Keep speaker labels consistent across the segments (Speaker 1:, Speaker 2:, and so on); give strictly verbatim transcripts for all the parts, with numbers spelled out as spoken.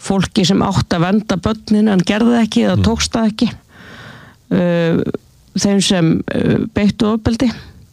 Speaker 1: fólki sem átt að vernda börnin en gerði það ekki eða
Speaker 2: Mm.
Speaker 1: tókst það ekki, uh, þeim sem uh, beittu ofbeldi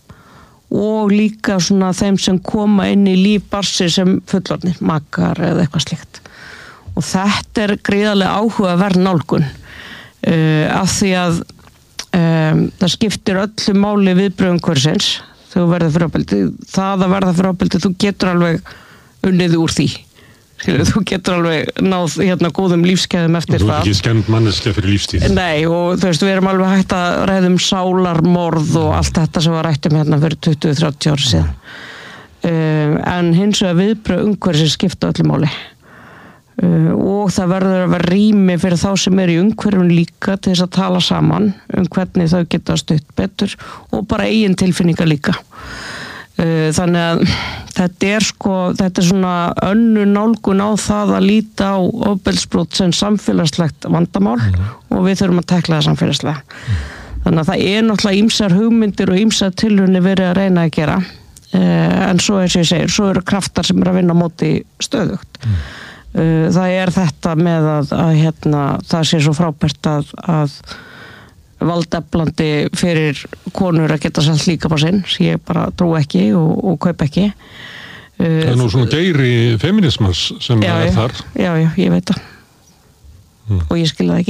Speaker 1: og líka svona þeim sem koma inn í líf barsi sem fullorðnir, makar eða eitthvað slíkt. Og þetta er gríðarlega áhugaverð nálgun uh, af því að um, það skiptir öllu máli viðbrögð umhverfisins þegar þú verður fyrir ofbeldi. Það að verða fyrir ofbeldi, þú getur alveg unnið úr því. Skilur, þú getur alveg náð hérna góðum lífsgæðum eftir það.
Speaker 2: Þú ert ekki skemmt manneskja fyrir lífstíð.
Speaker 1: Nei, og þú veist, við erum alveg hægt að ræða um sálarmorð og allt þetta sem var rætt um hérna fyrir tuttugu til þrjátíu ára síðan. Uh, en hins vegar viðbrögð umhverfisins skipta öllu máli. Uh, og það verður að vera rými fyrir þá sem er í umhverfinu líka til þess að tala saman um hvernig þau geta stutt betur og bara eigin tilfinningar líka. Uh, þannig að þetta er sko, þetta er svona önnur nálgun á það að líta á ofbeldisbrot sem samfélagslegt vandamál mm. og við þurfum að tekla það samfélagslega. Mm. Þannig að það er náttúrulega ýmsar hugmyndir og ýmsar tilraunir verið að reyna að gera uh, en svo eins og ég segir, svo eru kraftar sem eru að vinna á móti stöðugt. Mm. Uh, það er þetta með að, að hérna, það sé svo frábært að, að valdeflandi fyrir konur að geta selt líkama sinn, sem ég bara trú ekki og, og kaup ekki.
Speaker 2: Það er nú svona geiri feminismans sem
Speaker 1: já,
Speaker 2: er
Speaker 1: já,
Speaker 2: þar.
Speaker 1: Já, já, ég veit það. Mm. Og ég skil það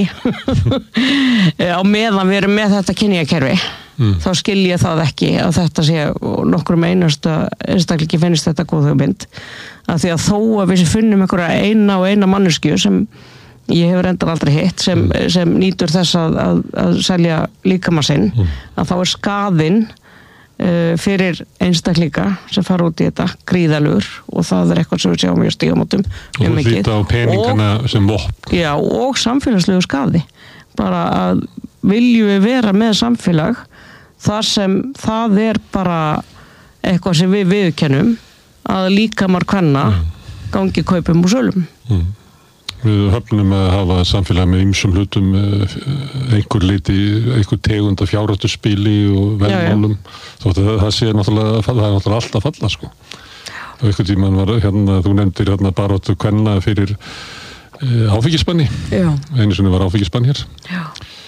Speaker 1: ekki. Á meðan við erum með þetta kynjakerfi, mm. þá skil ég það ekki að þetta sé, og nokkrum einasta einstaklingi finnst þetta góð hugmynd, að því að þó að við finnum einhverja eina og eina manneskju sem ég hefur endar aldrei hitt sem, mm. sem nýtur þess að, að, að selja líkama sinn, mm. að þá er skaðinn uh, fyrir einstaklinga sem fara út í þetta gríðalugur og það er eitthvað sem við sjáum í stígamótum
Speaker 2: og líta á peningana og, sem vopn.
Speaker 1: Já, og samfélagslegu skaði. Bara að viljum við vera með samfélag þar sem það er bara eitthvað sem við viðurkennum að líkamar kvenna mm. gangi kaupum og sölum.
Speaker 2: Mm. Við höfnum að hafa samfélag með ýmsum hlutum, einhver liti, einhver tegund af fjárhættuspili og velmálum. Þótt að það sé náttúrulega, það er náttúrulega allt að falla, sko. Og einhvern tímann var hérna, þú nefndir hérna baráttu kvenna fyrir e, áfengisbanni. Já. Einu sinni var áfengisbann hér. Já.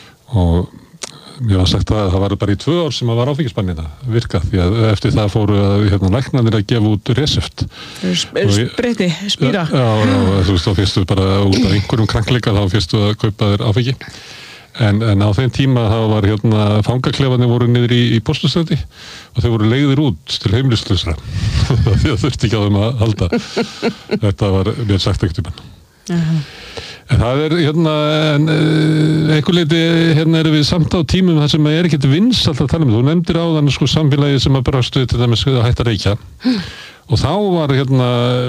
Speaker 2: Og mér var sagt að það var bara í tvö ár sem að var áfengisbannina virkað, því að eftir það fóru að hérna læknarnir að gefa út reseft.
Speaker 1: Spritti, spýra.
Speaker 2: Já, já, þú veist, þá fyrstu bara út af einhverjum krankleika, þá fyrstu að kaupa þér áfengi. En, en á þeim tíma það var hérna, fangaklefarnir voru niður í, í Pósthússtræti og þeir voru leigðir út til heimilislausra. Því að þurfti ekki á þeim að halda. Þetta var mér sagt ekkert um hann. Uh-huh. En það er hérna, en einhver leiti hérna erum við samt á tímum þar sem er ekkert vinsælt að tala um. Þú nefndir á þannig sko samfélagi sem að brástu til dæmis að hætta að reykja. Og þá var hérna,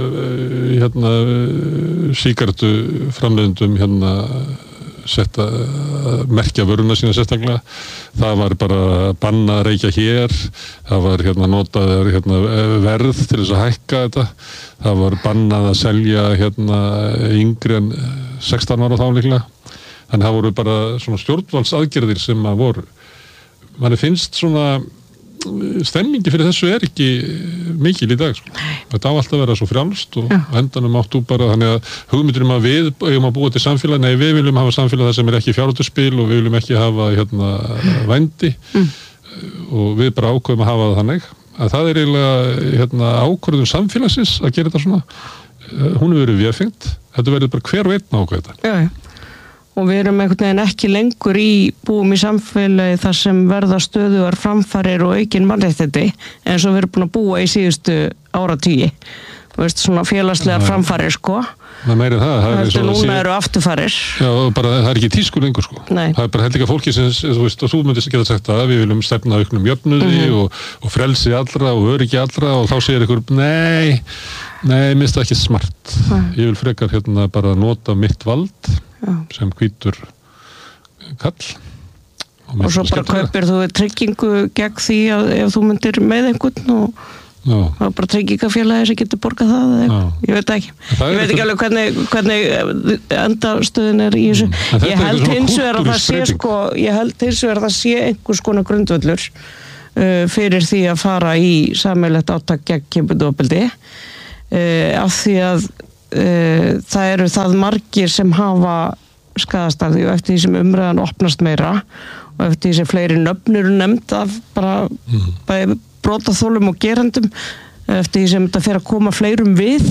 Speaker 2: hérna sígarettu framleiðendum hérna sett að merkja vöruna sína sérstaklega. Það var bara banna að reykja hér, það var hérna notað hérna, verð til þess að hækka þetta, það var bannað að selja hérna yngri en sextán ára þá líklega. Þannig það voru bara svona stjórnvaldsaðgerðir sem að voru. Manni finnst svona stemmingi fyrir þessu er ekki mikil í dag, sko. Þetta á alltaf að vera svo frjálst og endanum áttu bara, þannig að hugmyndir um að við eigum að búa til samfélag, nei við viljum hafa samfélag þar sem er ekki fjárhættuspil og við viljum ekki hafa hérna vændi mm. og við bara ákveðum að hafa það þannig að það er eiginlega hérna ákvörðun samfélagsins að gera þetta svona, hún hefur verið vefengt, þetta verður bara hver og einn ákveð þetta.
Speaker 1: Já, já. Og við erum einhvern veginn ekki lengur í búum í samfélagi þar sem verða stöðugar framfarir og aukin mannréttindi eins og við erum búin að búa í síðustu áratugi. Þú veist, svona félagslegar ja. framfarir, sko.
Speaker 2: Það meiri það. Það er
Speaker 1: núna síð... eru afturfarir.
Speaker 2: Já, bara það er ekki tísku lengur, sko.
Speaker 1: Nei.
Speaker 2: Það er bara held ekki að fólki sem, þú veist, og þú myndir geta sagt að við viljum stefna auknum jöfnuði mm-hmm. og, og frelsi allra og öryggi allra og þá segir ykkur, nei, nei, minnst það ekki smart. Nei. Ég vil frekar hérna bara nota mitt vald Já. sem hvítur kall og,
Speaker 1: og svo bara kaupir þú tryggingu gegn því að ef þú myndir með einhvern og Já. það er bara tryggingafélagi sem getur borgað það eða ég veit ekki ég veit ekki alveg hvernig, hvernig endastöðin er í þessu mm. ég held hins vegar að það sé sko, ég held hins vegar að það sé einhvers konar grundvöllur uh, fyrir því að fara í sameiginlegt átak gegn kynbundnu ofbeldi uh, af því að uh, það eru það margir sem hafa skaðast af því og eftir því sem umræðan opnast meira og eftir því sem fleiri nöfn eru nefnd af bara mm. bæði brotaþolum og gerendum eftir því sem þetta fer að koma fleirum við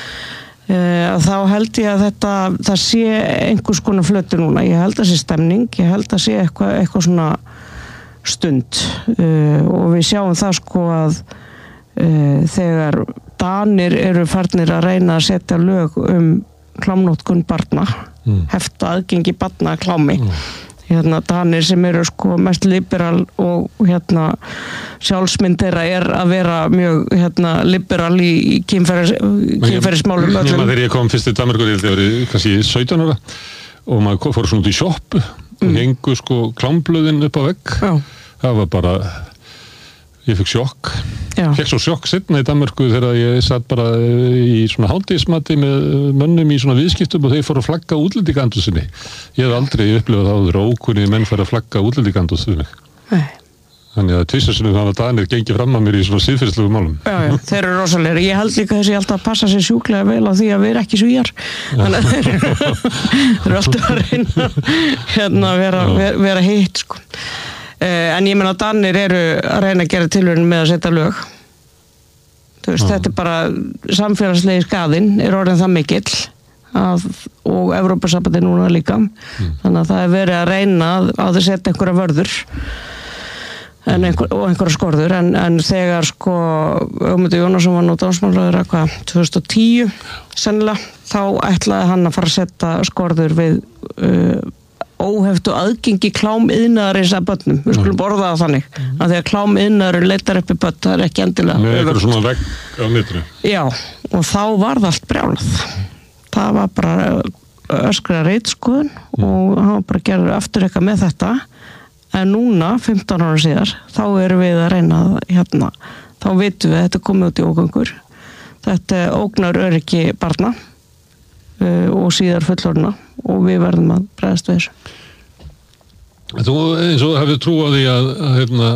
Speaker 1: uh, þá held ég að þetta það sé einhvers konar flötu núna ég held að sé stemning, ég held að sé eitthvað, eitthvað svona stund uh, og við sjáum það sko að uh, þegar Danir eru farnir að reyna að setja lög um klámnotkun barna mm. hefta aðgengi barna að klámi mm. hérna Danir sem eru sko mest liberal og hérna sjálfsmynd þeirra er að vera mjög hérna liberal í, í kynferðis, kynferðismálum öllum.
Speaker 2: Ég maður þegar ég kom fyrst í Danmarku þegar ég var kannski sautján ára og maður fór svona út í sjoppu og mm. hengu sko klámblöðin upp á vegg Já. Það var bara ég fikk sjokk Já. Fekk svo sjokk seinna í Danmarku þegar ég satt bara í svona hádegismati með mönnum í svona viðskiptum og þeir fóru að flagga útlendingaandúsinni ég hef aldrei upplifað áður og ókunni menn fara að flagga útlendingaandúsinni Nei. Þannig að tvisvarsinnum hafa Danir gengið fram að mér í svona siðferðislegu málum
Speaker 1: Já, já, þeir eru rosalegir ég held líka þessi alltaf að passa sér sjúklega vel á því að við erum ekki svíjar þannig að þeir eru, þeir eru alltaf að reyna hérna að vera, vera, vera hitt sko Uh, en ég menna að Danir eru að reyna að gera tilraun með að setja lög þú veist, ah. þetta er bara samfélagslegi skaðinn er orðin það mikill að, og Evrópusambandi núna líka mm. þannig að það er verið að reyna að, að þau setja einhverja vörður en einhver, og einhverja skorður en, en þegar sko Ögmundur Jónasson var nú dómsmálaráðherra hvað, tvö þúsund og tíu sennilega, þá ætlaði hann að fara að setja skorður við uh, óheftu aðgengi klámiðnaðarins að börnum, við skulum borða það þannig mm. að því að klámiðnaðurinn leitar upp í börn það er ekki endilega
Speaker 2: Nei, eitthvað svona vegg á netinu
Speaker 1: Já, og þá var það allt brjálað það var bara öskra reitskoðun mm. og hann bara gerður aftur eitthvað með þetta en núna, fimmtán ára síðar þá erum við að reyna hérna, þá vitum við að þetta komið út í ógöngur þetta ógnar öryggi barna uh, og síðar fullorðna og við verðum að bregðast við þessu.
Speaker 2: Þú eins og hafið trú á því að, að hefna,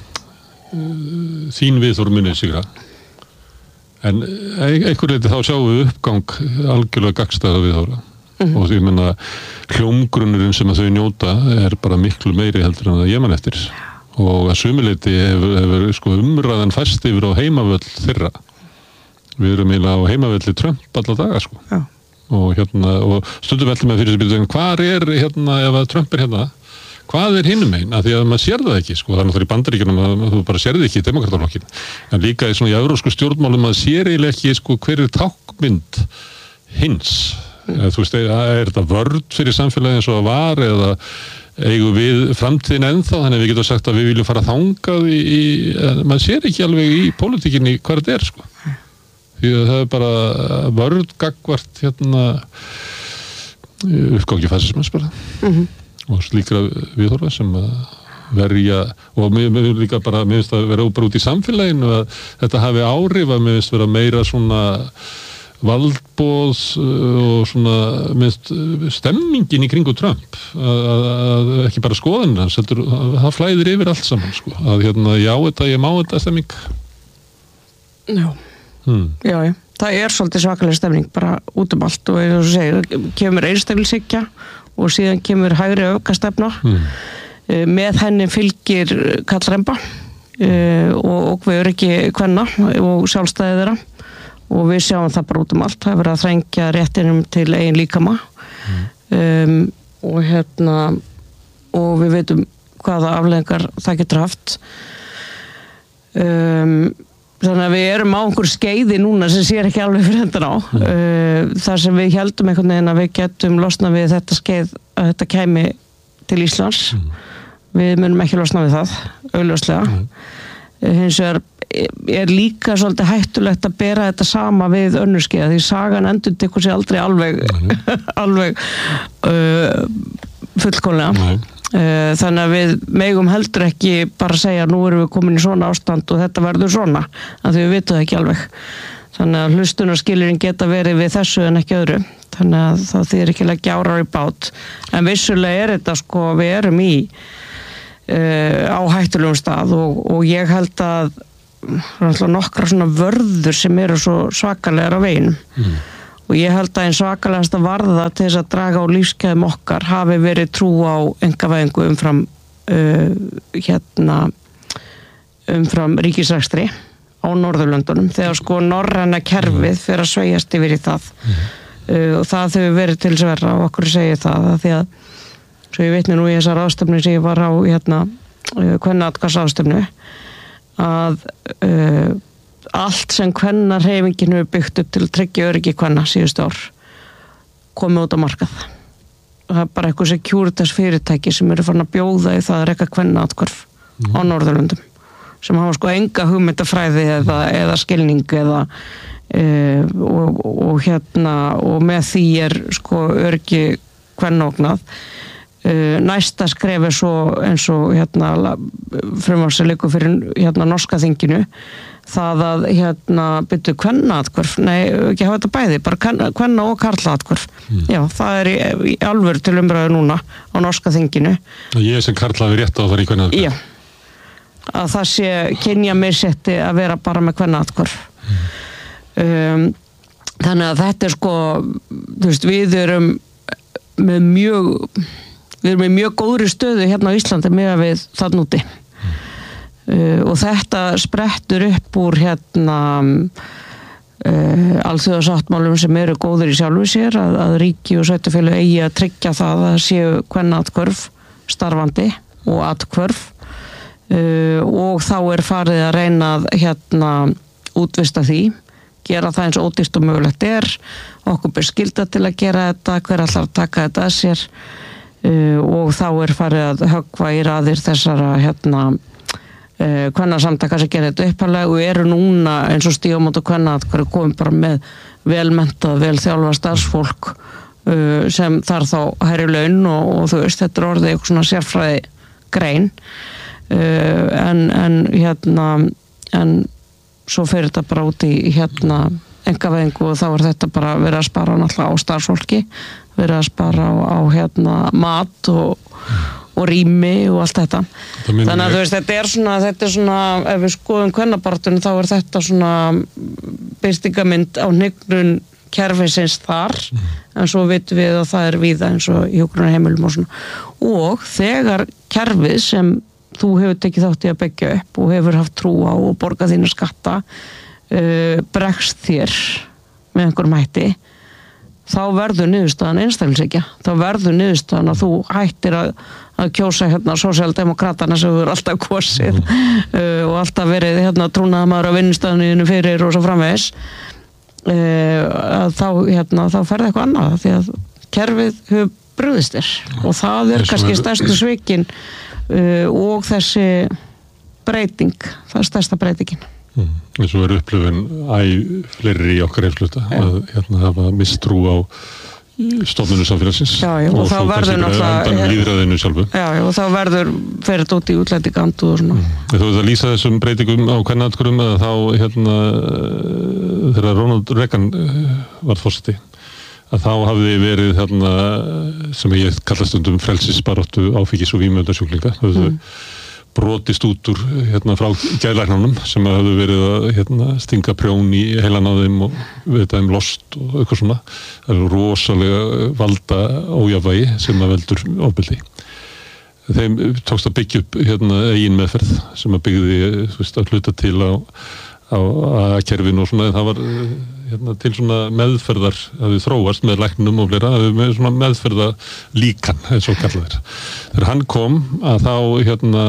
Speaker 2: þín viðhorf muni sigra en einhver leiti þá sjáum við uppgang algjörlega gagnstæða viðhorfa mm-hmm. og því menna hljómgrunnurinn sem að þau njóta er bara miklu meiri heldur en það ég man eftir og að sumuleiti hefur, hefur sko, umræðan fæst yfir á heimavöll þeirra við erum eiginlega á heimavölli Trump alla daga sko Já. og hérna og stundum veltum með fyrir þessu hvað er hérna ef að Trump er hérna hvað er hinum einn að því að maður sér það ekki sko það er náttúrulega í Bandaríkjunum að þú bara sérði ekki í demokrataflokkin en líka í svona í evrópsku stjórnmálum maður sér eiginlega ekki sko hver er tákmynd hins mm. eða, þú veist er þetta vörð fyrir samfélagi eins og það var eða eigum við framtíðin ennþá þannig að við getum sagt að við viljum fara þangað í, í maður sér ekki alveg í pólitíkinni hvað þetta er sko því að það er bara vörð gagvart hérna uppgangi fasismans bara mm-hmm. og slíkra viðhorfa sem að verja og mér finnst líka bara mér finnst að vera bara út í samfélaginu að þetta hafi áhrif að mér finnst vera meira svona valdboð og svona minnst stemmingin í kringu Trump að, að, að ekki bara skoðan hans heldur það flæðir yfir allt saman sko að hérna já þetta ég má þetta stemming
Speaker 1: Já Hmm. Já, já, það er svolítið svakalega stemning bara út um allt og eins og þú segir kemur einstaklingshyggja og síðan kemur hægri öfgastefna hmm. uh, með henni fylgir kallremba uh, og, og við erum ekki kvenna og sjálfstæði þeirra og við sjáum það bara út um allt það er verið að þrengja réttinum til eigin líkama hmm. um, og hérna og við veitum hvaða afleiðingar það getur haft um þannig að við erum á einhver skeiði núna sem sér ekki alveg fyrir hendan á mm. uh, þar sem við heldum einhvern veginn að við getum losna við þetta skeið að þetta kæmi til Íslands mm. við munum ekki losna við það augljóslega mm. uh, hins vegar er líka svolítið hættulegt að bera þetta sama við önnur skeið því sagan endur tekur sér aldrei alveg mm. alveg uh, fullkomlega mm. þannig að við megum heldur ekki bara segja nú erum við komin í svona ástand og þetta verður svona að við vitum það ekki alveg þannig að hlustunarskilurinn geta verið við þessu en ekki öðru þannig að það þýðir ekki leggja árar í bát en vissulega er þetta sko við erum í uh, á hættulegum stað og, og ég held að nokkra svona vörður sem eru svo svakalegar á veginum mm. og ég held að einn svakalegasta varða til þess að draga á lífsgæðum okkar hafi verið trú á einkavæðingu umfram uh, hérna umfram ríkisrekstri á Norðurlöndunum þegar sko norræna kerfið fyrir að sveigjast yfir í það mm. uh, og það hefur verið til sverra og okkur segir það að því að svo ég vitni nú í þessar ástefnu sem ég var á hérna uh, kvennaatkvæðsástefnu að uh, allt sem kvennarhreyfingin hefur byggt upp til að tryggja öryggi kvenna síðustu ár komið út á markað. Það er bara eitthvað securitas fyrirtæki sem eru farin að bjóða í það að reka kvennaatkvörf mm. á Norðurlöndum sem hafa sko enga hugmyndafræði eða, eða skilning eða e, og, og hérna og með því er sko öryggi kvennógnað. E, næsta skref er svo eins og hérna frumvarpsleikur fyrir hérna norska þinginu það að hérna byrju kvennaatkvörf, nei ekki hafa þetta bæði bara kvenna og karlaatkvörf mm. já það er í, í alvöru til umræðu núna á norska þinginu.
Speaker 2: Ég sem karl hafi rétt á að fara í kvennaatkvörf.
Speaker 1: Já að það sé kynja missetti að vera bara með kvennaatkvörf mm. um, þannig að þetta er sko þú veist við erum með mjög við erum með mjög góðri stöðu hérna á Íslandi með við þann úti mm. uh, og þetta sprettur upp úr hérna uh, alþjóðasáttmálum sem eru góðir í sjálfu sér að, að ríki og sveitarfélög eigi að tryggja það að séu kvennaatkvörf starfandi og atkvörf Uh, og þá er farið að reyna að hérna útvista því gera það eins ódýrt og mögulegt er okkur ber skylda til að gera þetta hver allar að taka þetta að sér uh, og þá er farið að höggva í raðir þessara hérna uh, kvennasamtaka sem gera þetta upphæðlega og eru núna eins og Stígamót og Kvennaatkvörf komið bara með velmentað, vel þjálfa starfsfólk uh, sem þarf þá hærri laun og, og þú veist þetta er orðið eitthvað svona sérfræði grein Uh, en, en hérna en svo fer þetta bara út í hérna einkavæðingu og þá er þetta bara verið að spara náttúrulega á starfsfólki verið að spara á, á hérna mat og, og rými og allt þetta þannig að ég... þú veist þetta er svona þetta er svona ef við skoðum kvennabaráttunni þá er þetta svona birtingamynd á hnignun kerfisins þar mm. en svo vitum við að það er víða eins og hjúkrunarheimilum og svona og þegar kerfið sem þú hefur tekið þátt í að byggja upp og hefur haft trú á og borga þína skatta uh, bregst þér með einhverjum hætti þá verður niðurstaðan einstaklingshyggja þá verður niðurstaðan að þú hættir að, að kjósa hérna sósíaldemokratana sem hefur alltaf kosið mm. uh, og alltaf verið hérna trúnaðarmaður á vinnustæðinu fyrir og svo framvegis uh, að þá hérna þá ferði eitthvað annað því að kerfið hefur brugðist þér og það er kannski stærstu svikin Uh, og þessi breyting það er stærsta breytingin
Speaker 2: mm. eins og er upplifun æ fleiri í okkar einfluta að hérna hafa mistrú á stofnunum samfélagsins
Speaker 1: já, já, og, og þá verður náttúrulega
Speaker 2: líðræðinu sjálfu
Speaker 1: já, já, og þá verður ferð út í útlendingandu og svona mm.
Speaker 2: Þú veist að lýsa þessum breytingum á kvennaatkvörfum að þá hérna þegar Ronald Reagan var forseti að þá hafði verið hérna sem ég kalla stundum frelsisbaráttu áfengis- og vímuefnasjúklinga mm. brotist út úr hérna frá geðlæknunum sem hafði verið að hérna stinga prjón í heilan á þeim og við þeim lost og eitthvað svona það er rosalega valda ójafvægi sem að veldur ofbeldi þeim tókst að byggja upp hérna eigin meðferð sem að byggði þú veist að hluta til á á að kerfinu og svona, það var hérna, til svona meðferðar að við þróast með læknum og fleira, að við með svona meðferða líkan, eins og kallaðir. Þegar hann kom að þá hérna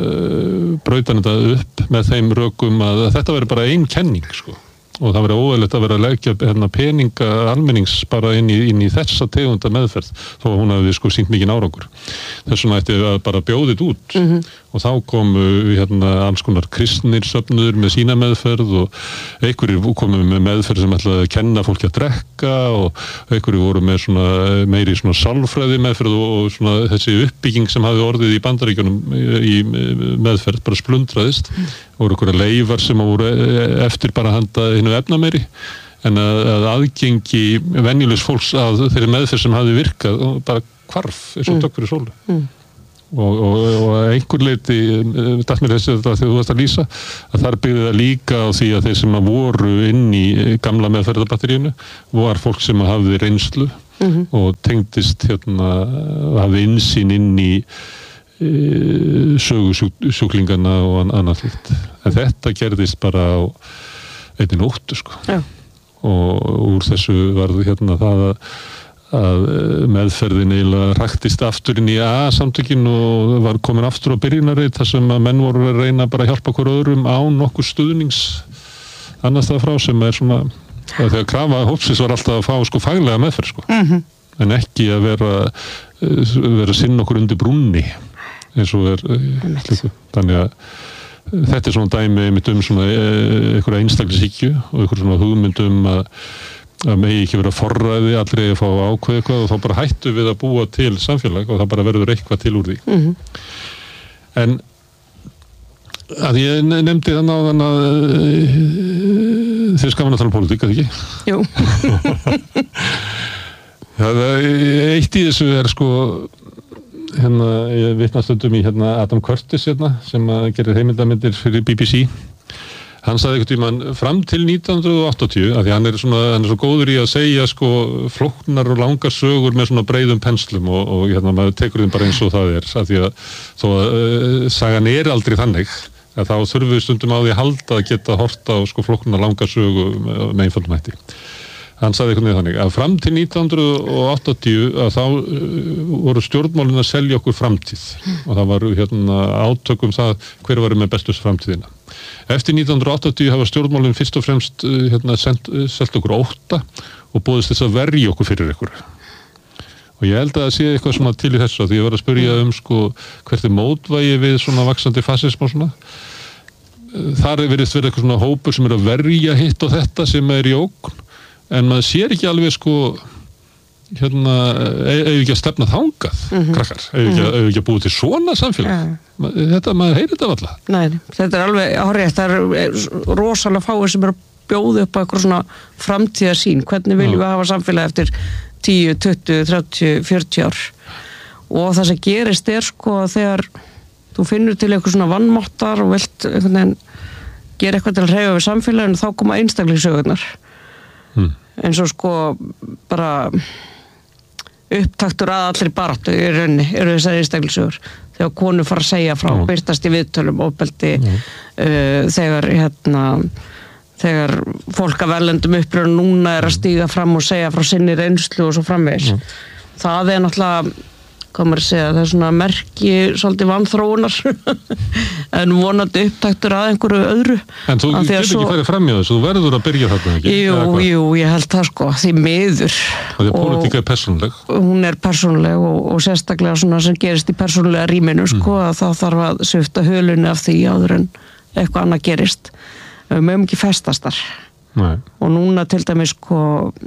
Speaker 2: braut hann þetta upp með þeim rökum að þetta veri bara ein kenning, sko. Og það verið óeðlilegt að vera að leggja hérna, peninga almennings bara inn í, inn í þessa tegunda meðferð þó að hún hafi sko sýnt mikinn árangur. Þess vegna ætti að bara bjóðið út mm-hmm. og þá komu hérna, alls konar kristnir söfnuður með sína meðferð og einhverjir komu með meðferð sem ætlaði að kenna fólki að drekka og einhverjir voru með svona, meiri svona sálfræði meðferð og, og svona, þessi uppbygging sem hafi orðið í Bandaríkjunum í meðferð bara splundraðist. Mm. voru einhverja leifar sem voru eftir bara handa hinu efnameiri en að, að aðgengi venjulegs fólks að þeirri meðferð sem hafi virkað og bara hvarf eins og mm. dögg fyrir sólu. Mm. og, og, og einhver leiti datt mér þessi þetta þegar þú varst að lýsa að þar byggði það líka á því að þeir sem að voru inn í gamla meðferðarbatteríinu var fólk sem að hafði reynslu mm-hmm. og tengdist hérna, hafði innsýn inn í e, sögu sjúk, sjúklingana og annað þitt en þetta gerðist bara á einni nóttu sko Já. Og úr þessu varðu hérna það að, að meðferðin eiginlega raktist aftur inn í A-samtökin og var komin aftur á byrjunarreit þar sem að menn voru að reyna bara að hjálpa hver öðrum án nokkur stuðnings annars það frá sem er svona þegar krafa hópsins var alltaf að fá sko faglega meðferð sko mm-hmm. en ekki að vera vera sinn okkur undir brúnni eins og er slíku. Þannig að þetta er svona dæmi einmitt um svona einhverja einstaklishyggju og einhverja svona hugmyndum að, að megi ekki vera forræði allir eigi að fá ákveð eitthvað og þá bara hættu við að búa til samfélag og það bara verður eitthvað til úr því. Mm-hmm. En að ég nefndi það náðan að þeir skaman að tala um pólitík, eða ekki?
Speaker 1: Jú.
Speaker 2: Það eitt í þessu er sko hérna, ég vitna stundum í hérna Adam Curtis hérna, sem gerir heimildarmyndir fyrir B B C. Hann sagði einhvern tímann fram til nítján hundruð áttatíu, af því hann er svona, hann er svo góður í að segja sko flóknar og langar sögur með svona breiðum penslum og, og hérna maður tekur þeim bara eins og það er, af því að þó að uh, sagan er aldrei þannig, að þá þurfum við stundum á því að halda að geta horta á sko flóknar langar sögu með einföldum hætti. Hann sagði einhvern veginn þannig að fram til nítján hundruð áttatíu að þá voru stjórnmálin að selja okkur framtíð og það var hérna átökum það hver var með bestu framtíðina. Eftir nítján hundruð áttatíu hafa stjórnmálin fyrst og fremst hérna selt okkur ótta og boðist þess að verja okkur fyrir ykkur. Og ég held að það sé eitthvað svona til í þessu því ég var að spyrja um sko hvert er mótvægi við svona vaxandi fasism og svona. Þar er verið eitthvað svona hópur sem er að verja hitt og þetta sem er í ógn. En maður sér ekki alveg sko hérna, ef ekki að stefna þangað mm-hmm. krakkar, ef ekki, mm-hmm. ekki að búið til svona samfélag ja. Þetta, maður heyrir þetta alltaf. Nei,
Speaker 1: þetta er alveg árétt, það er rosalega fáir sem er að bjóða upp á eitthvað svona framtíðarsýn, hvernig viljum við hafa samfélag eftir tíu, tuttugu, þrjátíu, fjörutíu ár og það sem gerist er sko þegar þú finnur til eitthvað svona vannmáttar og vilt einhvern veginn gera eitthvað til að hreyfa við samfélaginu, þá koma einstaklingsögurnar Hmm. eins og sko bara upptaktur að allir baráttu í rauninni eru þessar einstaklisögur þegar konur fara að segja frá mm. byrtast í viðtölum ofbeldi mm. uh, þegar hérna þegar fólk af erlendum uppröðum núna er að stíga fram og segja frá sinni reynslu og svo framvegis mm. það er náttúrulega hvað maður segja, það er svona merki svolítið vanþróunar en vonandi upptaktur að einhverju öðru.
Speaker 2: En þú getur svo... ekki farið fram í þessu, þú verður að byrja þarna ekki?
Speaker 1: Jú, jú, ég held það sko, því miður.
Speaker 2: Það er pólitíka er persónuleg?
Speaker 1: Hún er persónuleg og, og sérstaklega svona sem gerist í persónulega rýminu sko, mm. að það þarf að svifta hölunni af því áður en eitthvað annað gerist. Við mögum ekki festast þar. Nei. Og núna til dæmis sko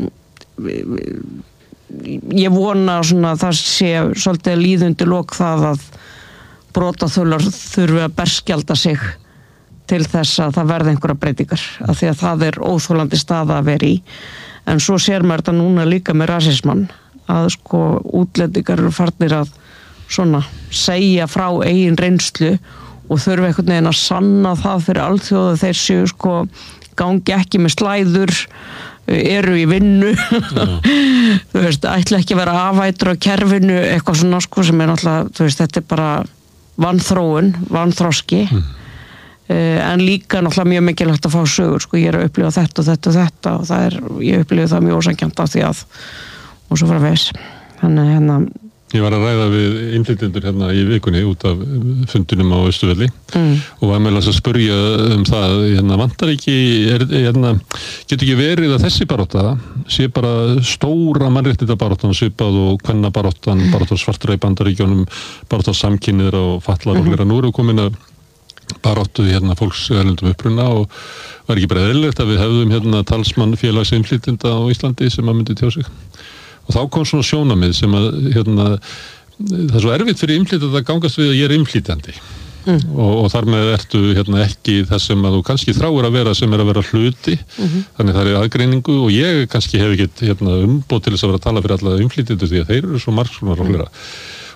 Speaker 1: ég vona svona að það sé svolítið líðundi lok það að brotaþolar þurfi að berskjalda sig til þess að það verði einhverja breytingar af því að það er óþolandi staða að vera í en svo sér maður þetta núna líka með rasismann að sko útlendingar eru farnir að svona segja frá eigin reynslu og þurfi einhvern veginn að sanna það fyrir alþjóð að þeir séu sko gangi ekki með slæður eru í vinnu þú veist, ætla ekki að vera afætur á kerfinu, eitthvað svona sko sem er náttúrulega, þú veist, þetta er bara vanþróun, vanþroski mm. uh, en líka náttúrulega mjög mikilvægt að fá sögur, sko, ég er að upplifa þetta og þetta og þetta og það er, ég upplifa það mjög ósanngjarnt af því að og svo frá veis þannig hérna
Speaker 2: Ég var að ræða við innflytjendur hérna í vikunni út af fundunum á Austurvelli mm. og var meðal að spyrja um það, hérna vantar ekki, er, hérna, getur ekki verið að þessi barátta sé bara stóra mannréttindabaráttan svipað og kvennabaráttan, baráttan svartra í Bandaríkjunum, baráttan samkynniðra og fatlar mm-hmm. og hlera. Nú eru komin að baráttu hérna fólks erlendum uppruna og var ekki bara eðlilegt að við hefðum hérna talsmann félags innflytjenda á Íslandi sem að myndi tjá sig. Og þá kom svona sjónamið sem að hérna, það er svo erfitt fyrir innflytjandi að gangast við að ég er innflytjandi mm. og, og þar með ertu hérna, ekki það sem að þú kannski þráir að vera sem er að vera hluti mm-hmm. þannig það er aðgreiningu og ég kannski hef ekki hérna, umboð til þess að vera að tala fyrir alla innflytjendur því að þeir eru svo margskonar og hlera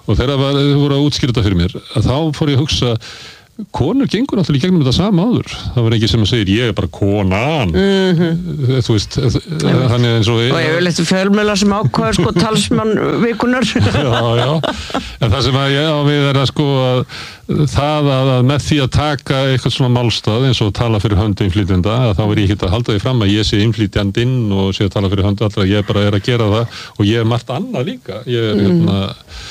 Speaker 2: og þegar það voru að útskýra þetta fyrir mér að þá fór ég að hugsa konur gengur náttúrulega í gegnum þetta sama áður það var ekki sem að segir ég er bara konan mm-hmm. þú veist hann er eins og
Speaker 1: og ég vil eitthvað fjölmjöla sem ákvæður sko talsmann vikunar
Speaker 2: já, já, en það sem að ég á við er að sko að það að, að með því að taka eitthvað svona málstað eins og tala fyrir hönd innflytjenda að þá er ég ekki að halda því fram að ég sé innflytjandinn og sé að tala fyrir hönd allra ég bara er að gera það og ég er margt annað líka ég er mm. hérna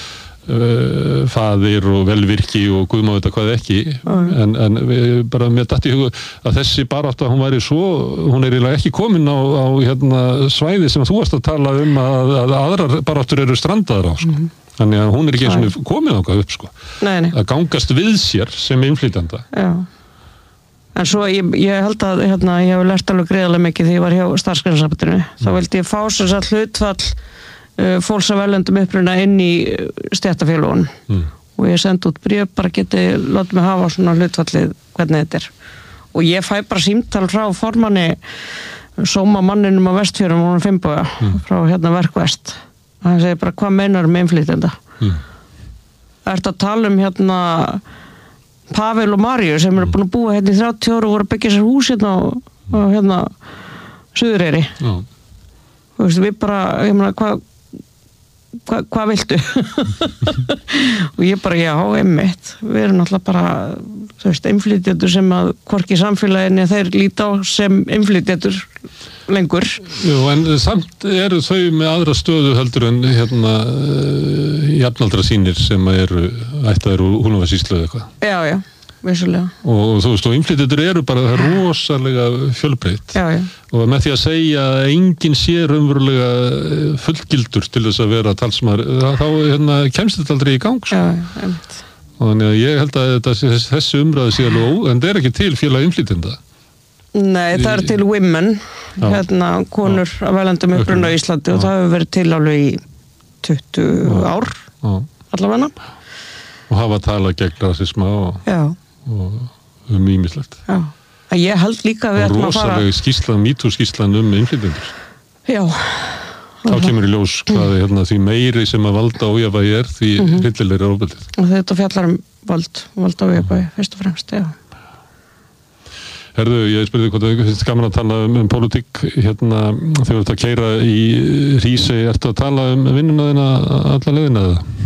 Speaker 2: Uh, faðir og velvirki og guð má þetta hvað ekki mm. en, en bara mér datt í huga að þessi barátta hún væri svo hún er eiginlega ekki komin á, á hérna, svæði sem þú varst að tala um að, að aðrar baráttur eru strandaðar á sko. mm. þannig að hún er ekki eins og komin ákvað upp sko. nei, nei. að gangast við sér sem innflytjanda
Speaker 1: já en svo ég, ég held að hérna, ég hef lært alveg greiðarlega mikið þegar ég var hjá starfsgreinasambandinu mm. þá vildi ég fá sér satt hlutfall fólks af erlendum uppruna inn í stéttarfélögunum mm. og ég sendi út bréf bara geti láta mig hafa svona hlutfallið hvernig þetta er og ég fæ bara símtal frá formanni sóma manninum á Vestfjörðum og hann Finnboga mm. frá hérna Verkvest og hann segir bara hvað meinar um innflytjenda mm. ertu að tala um hérna Pavel og Maríu sem eru búin að búa hérna í þrjátíu ára og voru að byggja sér hús hérna og, og hérna Suðureyri
Speaker 2: mm.
Speaker 1: þú veist við bara ég meina hvað Hva, hvað viltu? og ég bara, já, einmitt við erum náttúrulega bara þú veist, innflytjendur sem að hvorki samfélaginu þeir líta á sem innflytjendur lengur
Speaker 2: Jú, en samt eru þau með aðra stöðu heldur en hérna jafnaldra sínir sem eru ættaðir úr Húnavatnssýslu eða eitthvað
Speaker 1: Já, já, vissulega
Speaker 2: og þú veist, og innflytjendur eru bara rosalega fjölbreytt
Speaker 1: Já, já
Speaker 2: og með því að segja að enginn sé raunverulega fullgildur til þess að vera talsmaður, þá hérna, kemst þetta aldrei í gang sko.
Speaker 1: Já, einmitt.
Speaker 2: Og þannig að ég held að þetta, þessi umræði sé alveg ó, en það er ekki til félag innflytjenda.
Speaker 1: Nei, það er til women, já. Hérna konur já. Af erlendum uppruna á Íslandi já. Og það hefur verið til alveg í tuttugu já. Ár, já. Allavega.
Speaker 2: Og hafa talað gegn rasisma og, og um ýmislegt.
Speaker 1: Já. Ég held líka að við ætlum að fara... Og rosalega
Speaker 2: skýrslan, mítúskýrslan um innflytjendur.
Speaker 1: Já.
Speaker 2: Þá kemur í ljós hvað hérna, því meiri sem að valda ójafnvægi er, því mm-hmm. hryllilegri er ofbeldið. Og
Speaker 1: þetta fjallar um vald, valda ójafnvægi, fyrst og fremst, já.
Speaker 2: Herðu, ég spurði hvað það finnst gaman að tala um, um pólitík, hérna, þegar þú ert að keyra í Hrísey, ertu að tala um vinnuna þína alla leiðina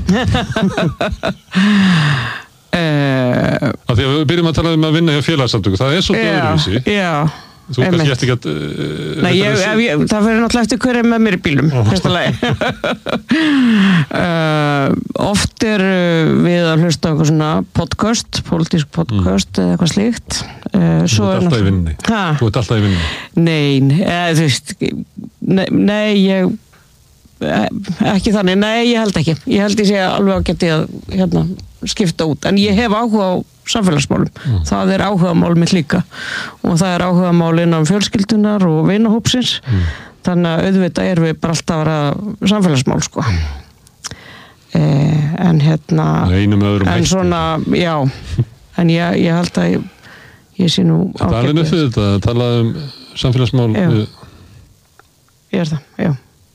Speaker 2: eða? Uh, að því að við byrjum að tala um að vinna hjá félagsamtöku, það er svolítið öðruvísi
Speaker 1: já,
Speaker 2: þú kannski eftir ekki að
Speaker 1: uh, Nei, ég, ég, það fyrir náttúrulega eftir hverju með mér í bílum fyrsta lagi uh, oft er við að hlusta á eitthvað svona podcast politísk podcast mm. eða eitthvað slíkt uh,
Speaker 2: þú ert alltaf í vinninni þú ert alltaf í vinninni
Speaker 1: Nei, eða, þú veist nei, nei, ég ekki þannig, nei, ég held ekki ég held ég sé alveg að geti að hérna, skipta út, en ég hef áhuga á samfélagsmálum, mm. það er áhugamál mitt líka og það er áhugamál innan fjölskyldunar og vinahópsins mm. þannig að auðvitað er við bara alltaf að vera samfélagsmál sko mm. eh, en hérna
Speaker 2: en
Speaker 1: hætti. Svona, já en ég, ég held að ég, ég sé nú
Speaker 2: það er nöfnir þetta, að tala um samfélagsmál
Speaker 1: já. Ég er það, já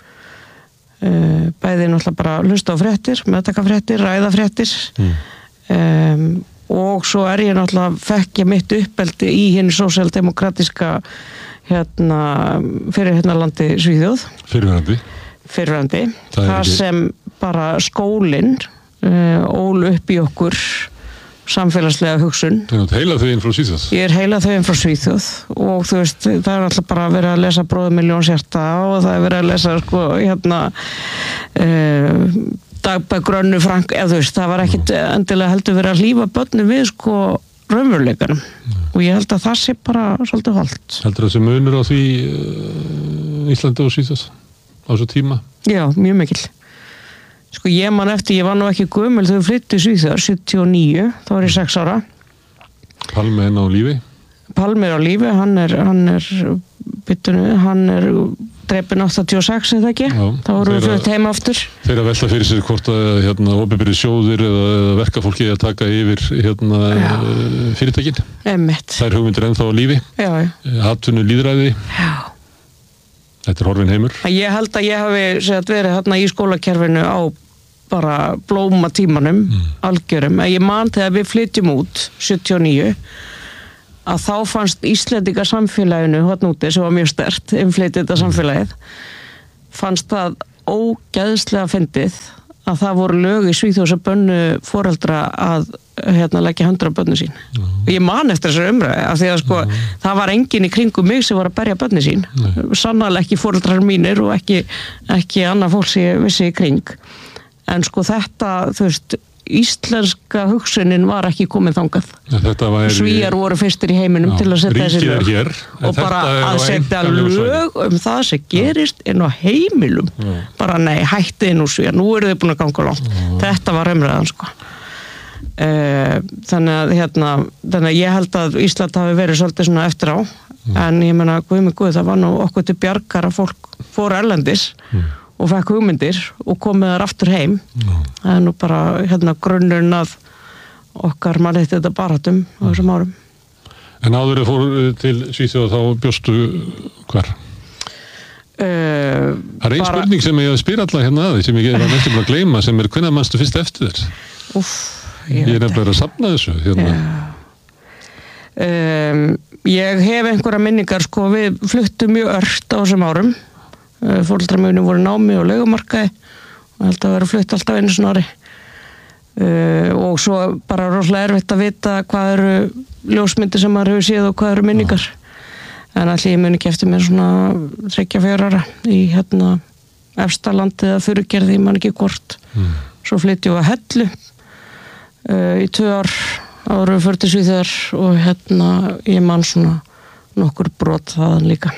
Speaker 1: Uh, bæði náttúrulega bara hlusta á fréttir meðtaka fréttir, ræða fréttir mm. um, og svo er ég náttúrulega fekk ég mitt uppeldi í hinn sósíaldemokratíska hérna fyrir hérna landi Svíþjóð
Speaker 2: fyrirverandi
Speaker 1: fyrirverandi það, það sem bara skólinn uh, ól upp í okkur samfélagslega hugsun.
Speaker 2: Það er heila þau inn frá Svíþjóð.
Speaker 1: Ég er heila þau inn frá Svíþjóð og þú veist, það er alltaf bara að vera að lesa Bróðir Milljón hjarta og það er verið að lesa sko hérna eh, dagbækur Önnu Frank, eða þú veist, það var ekkit mm. endilega heldur verið að hlífa börnum við sko raunveruleikanum mm. og ég held að það sé bara svolítið holdt.
Speaker 2: Heldur það sem munur á því uh, Íslandi og Svíþjóð á þessu tíma?
Speaker 1: Já, mjög mikil. Sko ég man eftir, ég var nú ekki gömul þegar við flyttum Svíþjóðar, sjötíu og níu, þá var ég sex ára.
Speaker 2: Palmi er á lífi?
Speaker 1: Palmi er á lífi, hann er, hann er, byttunni, hann er drepinn áttatíu og sex eða ekki, já, þá vorum við flutt heim aftur.
Speaker 2: Þeir að velta fyrir sér hvort að hérna, opinberir sjóðir eða, eða verkafólki að taka yfir hérna, fyrirtækin.
Speaker 1: Einmitt.
Speaker 2: Það er hugmyndir ennþá á lífi, atvinnu lýðræði.
Speaker 1: Já.
Speaker 2: Þetta er horfin heimur.
Speaker 1: Ég held að ég hafi verið hérna í skólakerfinu á bara blóma tímanum mm. algjörum, en ég man þegar við flytjum út sjötíu og níu að þá fannst Íslendinga samfélaginu þarna úti sem var mjög sterkt innflytjenda samfélagið fannst það ógeðslega fyndið að það voru lög í Svíþjóð sem bönnu foreldra að hérna leggja höndra á bönnu sín mm. og ég man eftir þessar umræðu af því að sko mm. það var enginn í kringum mig sem var að berja bönnu sín mm. sannarlega ekki foreldrar mínir og ekki, ekki annað fólk sem ég vissi í kring en sko þetta, þú veist íslenska hugsunin var ekki komin þangað Svíjar voru fyrstir í heiminum já, til að setja þessi lög
Speaker 2: hér,
Speaker 1: og bara að setja lög um það sem gerist inn á heimilum já. Bara nei, hættið nú Svíjar nú eru þið búin að ganga langt já. Þetta var umræðan sko uh, þannig að hérna þannig að ég held að Ísland hafi verið svolítið svona eftir á já. En ég menna, guð mig guð, það var nú okkur til bjargar að fólk fór erlendis já. Og fekk hugmyndir og komið þar aftur heim já. Það er nú bara hérna grunnurinn að okkar mannréttindi þetta baratum á þessum árum
Speaker 2: En áður að fór til Svíþjóð þá bjóstu hvar? Uh, það er ein bara... spurning sem ég spyr alla hérna að því sem ég var næstum búin að gleyma sem er hvenær manstu fyrst eftir þér?
Speaker 1: Úff,
Speaker 2: ég, ég er nefnilega að safna þessu hérna.
Speaker 1: um, Ég hef einhverja minningar sko við fluttum mjög ört á þessum árum foreldrar mínir voru námi og leigumarkaði og held að vera flutt alltaf einu snari uh, og svo bara rosalega erfitt að vita hvað eru ljósmyndir sem maður hefur séð og hvað eru minningar en allir ég muni ekki eftir mér svona þriggja fjögur ára í hérna Efstalandi eða Furugerði, ég man ekki hvort mm. svo flytjum við að Hellu uh, í tvö ár áður við fyrir til Svíþjóðar og hérna ég man svona nokkur brot þaðan líka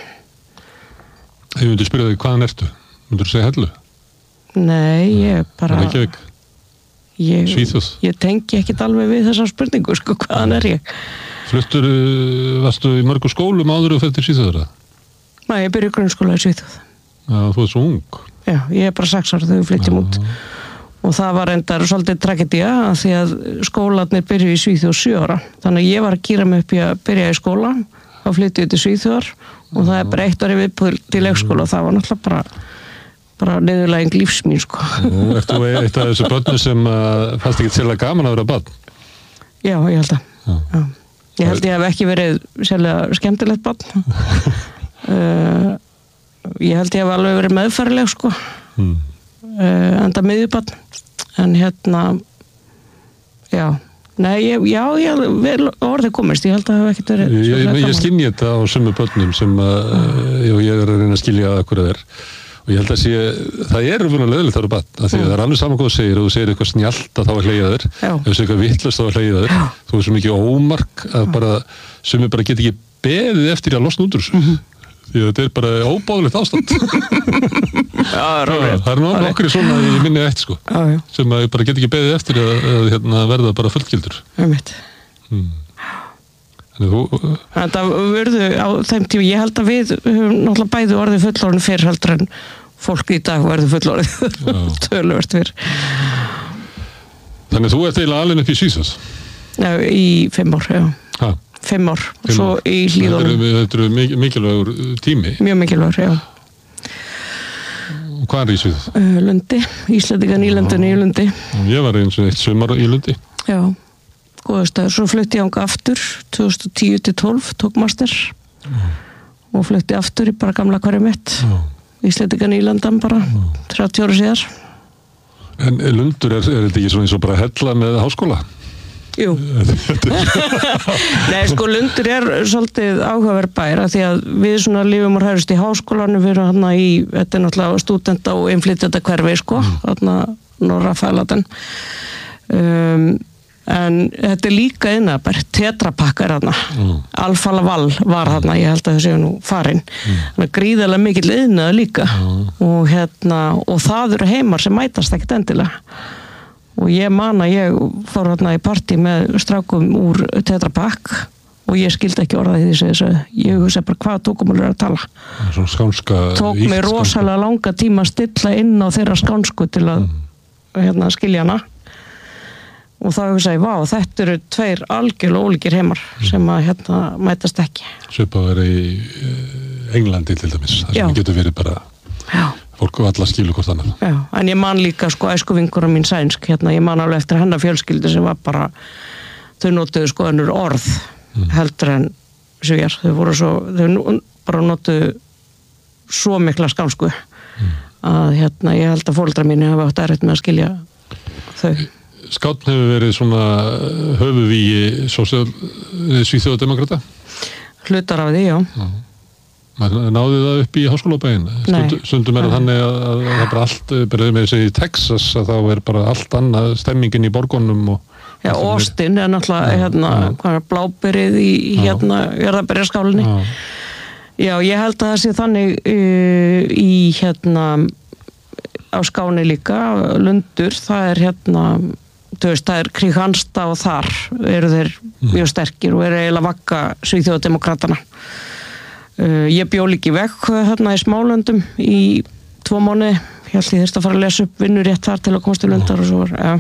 Speaker 2: Ég myndi spyrja þig hvaðan ertu? Myndur þú segja Hellu?
Speaker 1: Nei, ég bara...
Speaker 2: Reykjavík?
Speaker 1: Ég,
Speaker 2: Svíþjóð?
Speaker 1: Ég tengi ekkit alveg við þessar spurningu, sko, hvaðan er ég?
Speaker 2: Fluttur, varstu í mörgu skólum áður og fyrir til Svíþjóðara?
Speaker 1: Nei, ég byrja í grunnskóla í Svíþjóð.
Speaker 2: Já, þú ert svo ung.
Speaker 1: Já, ég er bara sex ára þegar við flytjum út. Og það var endar svolítið tragedía að því að skólarnir byrju í Svíþjóð sjö ára. Þannig að ég var að gíra mig upp í að byrja í skóla og flytja til Svíþjóðar og það er bara eitt ári viðbúð til leikskóla og það var náttúrulega bara bara niðurlæging lífsmín sko.
Speaker 2: Nú, ertu eitt af þessu börnum sem uh, fannst ekki sérlega gaman að vera barn?
Speaker 1: Já, ég held að Já. Já. Ég held ég hef ekki verið sérlega skemmtilegt barn uh, ég held ég hef alveg verið meðfærileg sko hmm. uh, enda miðjubarn en hérna já Nei, ég, já, ég, vel orðið komist, ég held að það hef ekkert verið...
Speaker 2: Ég, ég, ég skynja þetta á sömu börnum sem að, uh. ég er að reyna að skilja að hverju það er. Og ég held að sé, það er umvunlega löðilegt að vera barn, af því að það er alveg saman hvað þú segir, og þú segir eitthvað snjallt að þá er hleyjað þér, ef þú segir eitthvað vitlaust þá er hleyjað þér, þú er svo mikið ómark að bara, sumi bara get ekki beðið eftir að losna út úr þessu. Mm -hmm. Því að þetta er bara óbáðulegt ástand.
Speaker 1: Já, það
Speaker 2: er nú nokkri svona í minni eftir sko,
Speaker 1: já, já.
Speaker 2: sem að ég bara get ekki beðið eftir að, að hérna, verða bara fullgildur.
Speaker 1: Hmm.
Speaker 2: Þannig þú...
Speaker 1: Þetta verðu á þeim tíma, ég held að við höfum náttúrulega bæði orðið fullorðin fyrr heldur en fólk í dag verður fullorðið töluvert fyrr.
Speaker 2: Þannig þú ert eiginlega alveg upp í Svíþjóð?
Speaker 1: Já, í fimm ár, já.
Speaker 2: Hæ?
Speaker 1: Fimm ár, fimm svo ár. Í Hlíðunum.
Speaker 2: Þetta eru mikil, mikilvægur tími.
Speaker 1: Mjög mikilvægur, já.
Speaker 2: Og hvað er í Svíþjóð?
Speaker 1: Uh, Lundi, Íslandingan í Lundunni í Lundi.
Speaker 2: Ég var eins og eitt sumar í Lundi.
Speaker 1: Já, góða staður. Svo flutti ég ánga aftur, tvö þúsund og tíu til tólf, tók master. Já. Og flutti aftur í bara gamla hverju mitt. Já. Íslandingan í Lundan bara, Já. þrjátíu ára síðar.
Speaker 2: En Lundur, er, er þetta ekki svona eins og bara hella með háskóla?
Speaker 1: Jú. Nei, sko, Lundur er svolítið áhugaverð bær því að við svona lifum og hærust í háskólanum, við erum hérna í, þetta er náttúrulega stúdenta og innflytjenda hverfi, sko, hérna Norra Fælaten. Um, en þetta er líka innabær, Tetra Pak er hérna, mm. Alfa Laval var hérna, ég held að það séu nú farin. Mm. Þannig að gríðarlega mikill iðnaður líka mm. og hérna, og það eru heimar sem mætast ekkert endilega. Og ég man að ég fór hérna í partí með strákum úr Tetra Pak og ég skildi ekki orðað í þessu, þessu. Ég hugsa bara hvað tókumál er að tala.
Speaker 2: Svona skánska...
Speaker 1: Tók mig rosalega langa tíma að stilla inn á þeirra skánsku til að mm. hérna, skilja hana. Og þá hugsa ég, vá, þetta eru tveir algjörlega ólíkir heimar mm. sem að hérna mætast ekki.
Speaker 2: Svipað að vera í Englandi til dæmis, þar sem getur verið bara...
Speaker 1: Já.
Speaker 2: fólk og alla skilu hvort annað.
Speaker 1: Já, en ég man líka sko æskuvinkurum mín sænsk, hérna, ég man alveg eftir hennar fjölskyldu sem var bara, þau notuðu sko önnur orð mm. heldur en svíjar, þau voru svo, þau bara notuðu svo mikla skansku mm. að hérna, ég held að foreldrar mínu hafa átt erfitt með að skilja þau.
Speaker 2: Skáttn hefur verið svona höfuðvígi svíþjóðademokrata?
Speaker 1: Hlutar af því, já.
Speaker 2: já. Maður náði það upp í háskólabæinn. Stund, stundum er það þannig að, að það er bara allt, bara með þessi í Texas að þá er bara allt annað stemmingin í borgunum og
Speaker 1: já, Austin er náttúrulega hérna, hvað er bláberið í hérna jarðarberjaskálinni. Já. já, ég held að það sé þannig uh, í hérna á Skáni líka, Lundur, það er hérna, þú veist, það er Kristianstad og þar eru þeir mjög sterkir og eru eiginlega vakka svíþjóðademokratana. Uh, ég bjó líka í vekk hérna í Smálöndum í tvo mánuði, ég held ég þurfti að fara að lesa upp vinnurétt þar til að komast til Lundar og svo var ja,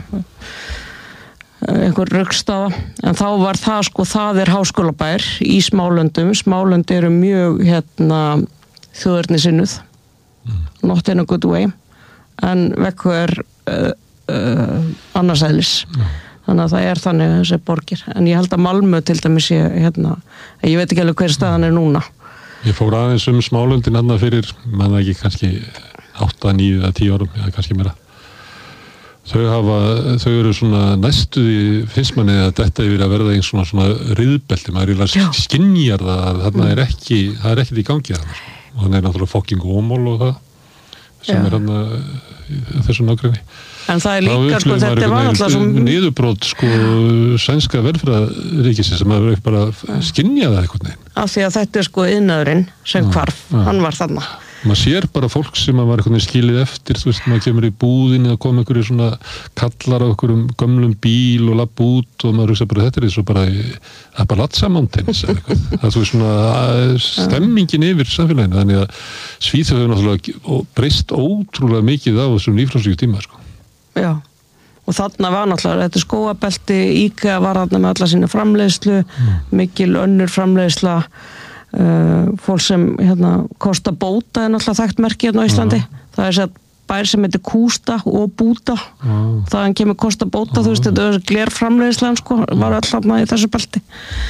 Speaker 1: einhver röggstafa, en þá var það sko, það er háskólabær í Smálöndum, Smálönd eru mjög hérna þjóðernissinnuð, mm. not in a good way, en vekk er uh, uh, annarsæðlis. Mm. Þannig að það er þannig þessi borgir, en ég held að Malmö til dæmis ég, hérna, ég veit ekki alveg hver staðan er núna.
Speaker 2: Ég fór aðeins um Smálöndin hann fyrir, mann ekki kannski átta, níu eða tíu árum, eða kannski meira. Þau hafa, þau eru svona næstuði, finnst manni að þetta er verið að verða einn svona, svona riðbelti, maður er eiginlega skynjar það að þarna er ekki, það er ekkert í gangi þarna. Og þannig er náttúrulega fucking ómól og það, sem Já. er hann að þessu nágræni.
Speaker 1: En það er líka, sko, þetta var alltaf svo
Speaker 2: niðurbrót, sko, sænska velferðaríkisins sem maður bara skynja það eitthvað neginn.
Speaker 1: Af því að þetta er sko iðnaðurinn sem hvarf, hann var þarna.
Speaker 2: Maður sér bara fólk sem maður var eitthvað skilið eftir, þú veist, maður kemur í búðinni og kom einhverju svona kallar á einhverjum gömlum bíl og lapp út og maður hugsa bara þetta er eins og bara Appalachia Mountains eða eitthvað. Það er svona stemmingin yfir samfélaginu, þannig að Svíþjóð hefur náttúrulega breyst ótrúlega mikið á þessum lífsfrálsíku tíma, sko.
Speaker 1: Já, og þarna var náttúrulega, þetta skóabelti, IKEA var þarna með alla sína framleiðslu, mm. mikil önnur framleiðsla, uh, fólk sem hérna, Kosta Bóta er náttúrulega þekkt merki hérna á Íslandi, uh-huh. það er sér bær sem heitir Kústa og Búta, uh-huh. þaðan kemur Kosta Bóta, uh-huh. þú veist, þetta er glerframleiðslan, sko, var alltaf í þessu belti.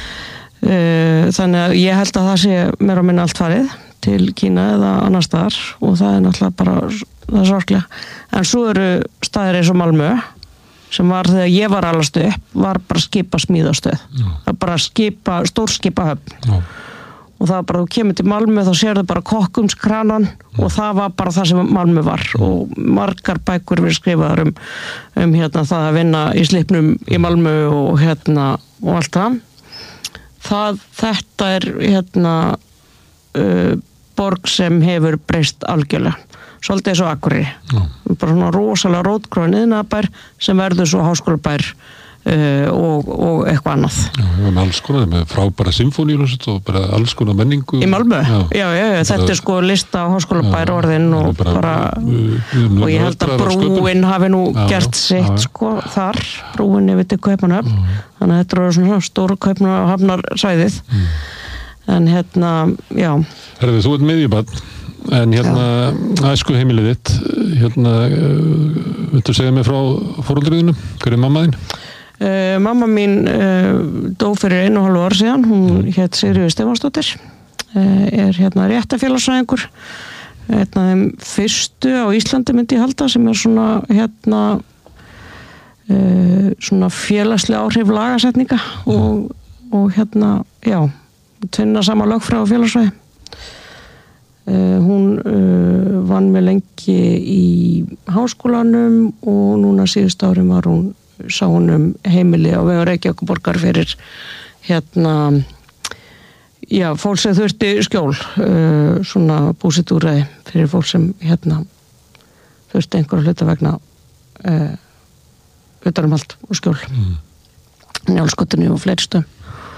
Speaker 1: Uh, þannig að ég held að það sé meira og minna allt farið til Kína eða annar staðar og það er náttúrulega bara það er sorglega. En svo eru staðir eins og Malmö sem var þegar ég var alast upp var bara skipa smíðastöð. Já. Það var bara skipa, stórskipahöfn. Já. Og það var bara, þú kemur til Malmö þá sérðu bara kokkumskranan og það var bara það sem Malmö var og margar bækur verið skrifaðar um, um hérna það að vinna í slipnum í Malmö og hérna og allt það. Það, þetta er hérna uh, borg sem hefur breyst algjörlega. Svolítið eins og Akureyri. Já. Bara svona rosalega rótgróin iðnaðarbær sem verður svo háskólabær uh, og, og eitthvað annað.
Speaker 2: Já, með alls konar, með frábæra symfóníuljónsett og bara alls konar menningu.
Speaker 1: Í Malmö? Já, já, já, já þetta er sko lista á háskólabær já, orðin og bara, bara og ég held að brúin hafi nú já, gert sitt já, sko þar, brúin yfir til Kaupmannahöfn, þannig að þetta eru svona stóru Kaupmannahafnarsvæðið. Mm. En hérna, já.
Speaker 2: Herðu, þú ert miðjubarn. En hérna, æsku heimilið þitt, hérna, uh, viltu segja mig frá foreldriðinu? Hver er mamma þín?
Speaker 1: Uh, mamma mín uh, dó fyrir einu og hálfu ár síðan, hún mm. hét Sigríður Stefánsdóttir, uh, er hérna réttarfélagsfræðingur, einn af þeim fyrstu á Íslandi myndi ég halda sem er svona hérna uh, svona félagslega áhrif lagasetninga mm. og, og hérna, já, tvinna sama lögfræði og félagsfræði. Uh, hún uh, vann með lengi í háskólanum og núna síðust árin var hún sá hún um heimili á vegum Reykjavíkurborgar fyrir hérna já, fólk sem þurfti skjól uh, svona búsetúræði fyrir fólk sem hérna þurfti einhverja hluta vegna uh, utanumhald og skjól mm. Njálsgötunni og fleiri stöðum.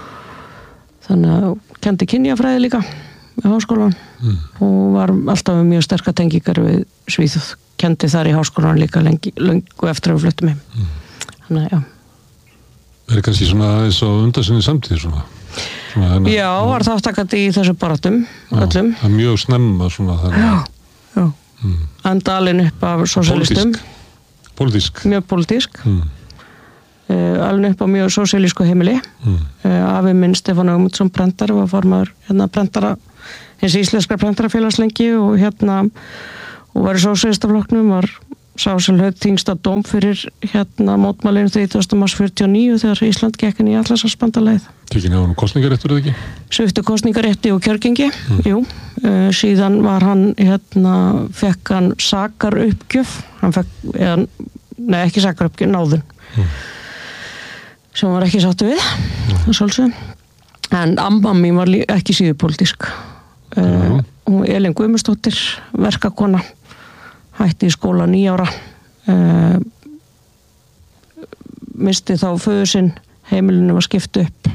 Speaker 1: Þannig að kenndi kynjafræði líka í háskólan mm. og var alltaf með mjög sterkar tengingar við Svíþjóð, kendi þar í háskólan líka lengi, lengu eftir að við fluttum heim. Mm. Þannig að, já.
Speaker 2: Er það kannski svona aðeins á undansinni samtíð svona? svona hennar,
Speaker 1: já, var þáttakandi í þessu baratum, öllum.
Speaker 2: Það er mjög snemma svona þannig.
Speaker 1: Já, já,
Speaker 2: mm.
Speaker 1: enda alin upp af sósíalistum.
Speaker 2: Pólitísk.
Speaker 1: Mjög pólitísk.
Speaker 2: Mm.
Speaker 1: Uh, alin upp á mjög sósíalísku heimili.
Speaker 2: Mm.
Speaker 1: Uh, afi minn Stefán Ögmundsson prentari var formaður hérna prentara, hins íslenskra prentarafélags lengi og hérna og var í sósíalistaflokknum, var sá sem hlaut þyngsta dóm fyrir hérna mótmælinu þrítugasta mars fjörutíu og níu þegar Ísland gekk inn í Atlantshafsbandalagið.
Speaker 2: Tekin á hann kosningaréttur eða ekki?
Speaker 1: Sviptu kosningarétti og kjörgengi, mm. jú. Uh, síðan var hann, hérna, fekk hann sakaruppgjöf, hann fekk, eða, nei ekki sakaruppgjöf, náðun, mm. sem hann var ekki sáttu við, mm. svolsum. En amma mín var ekki síður pólitísk. Uh, hún Elín Guðmundsdóttir, verkakona, hætti í skóla níu ára, uh, misti þá föður sinn, heimilinu var skipt upp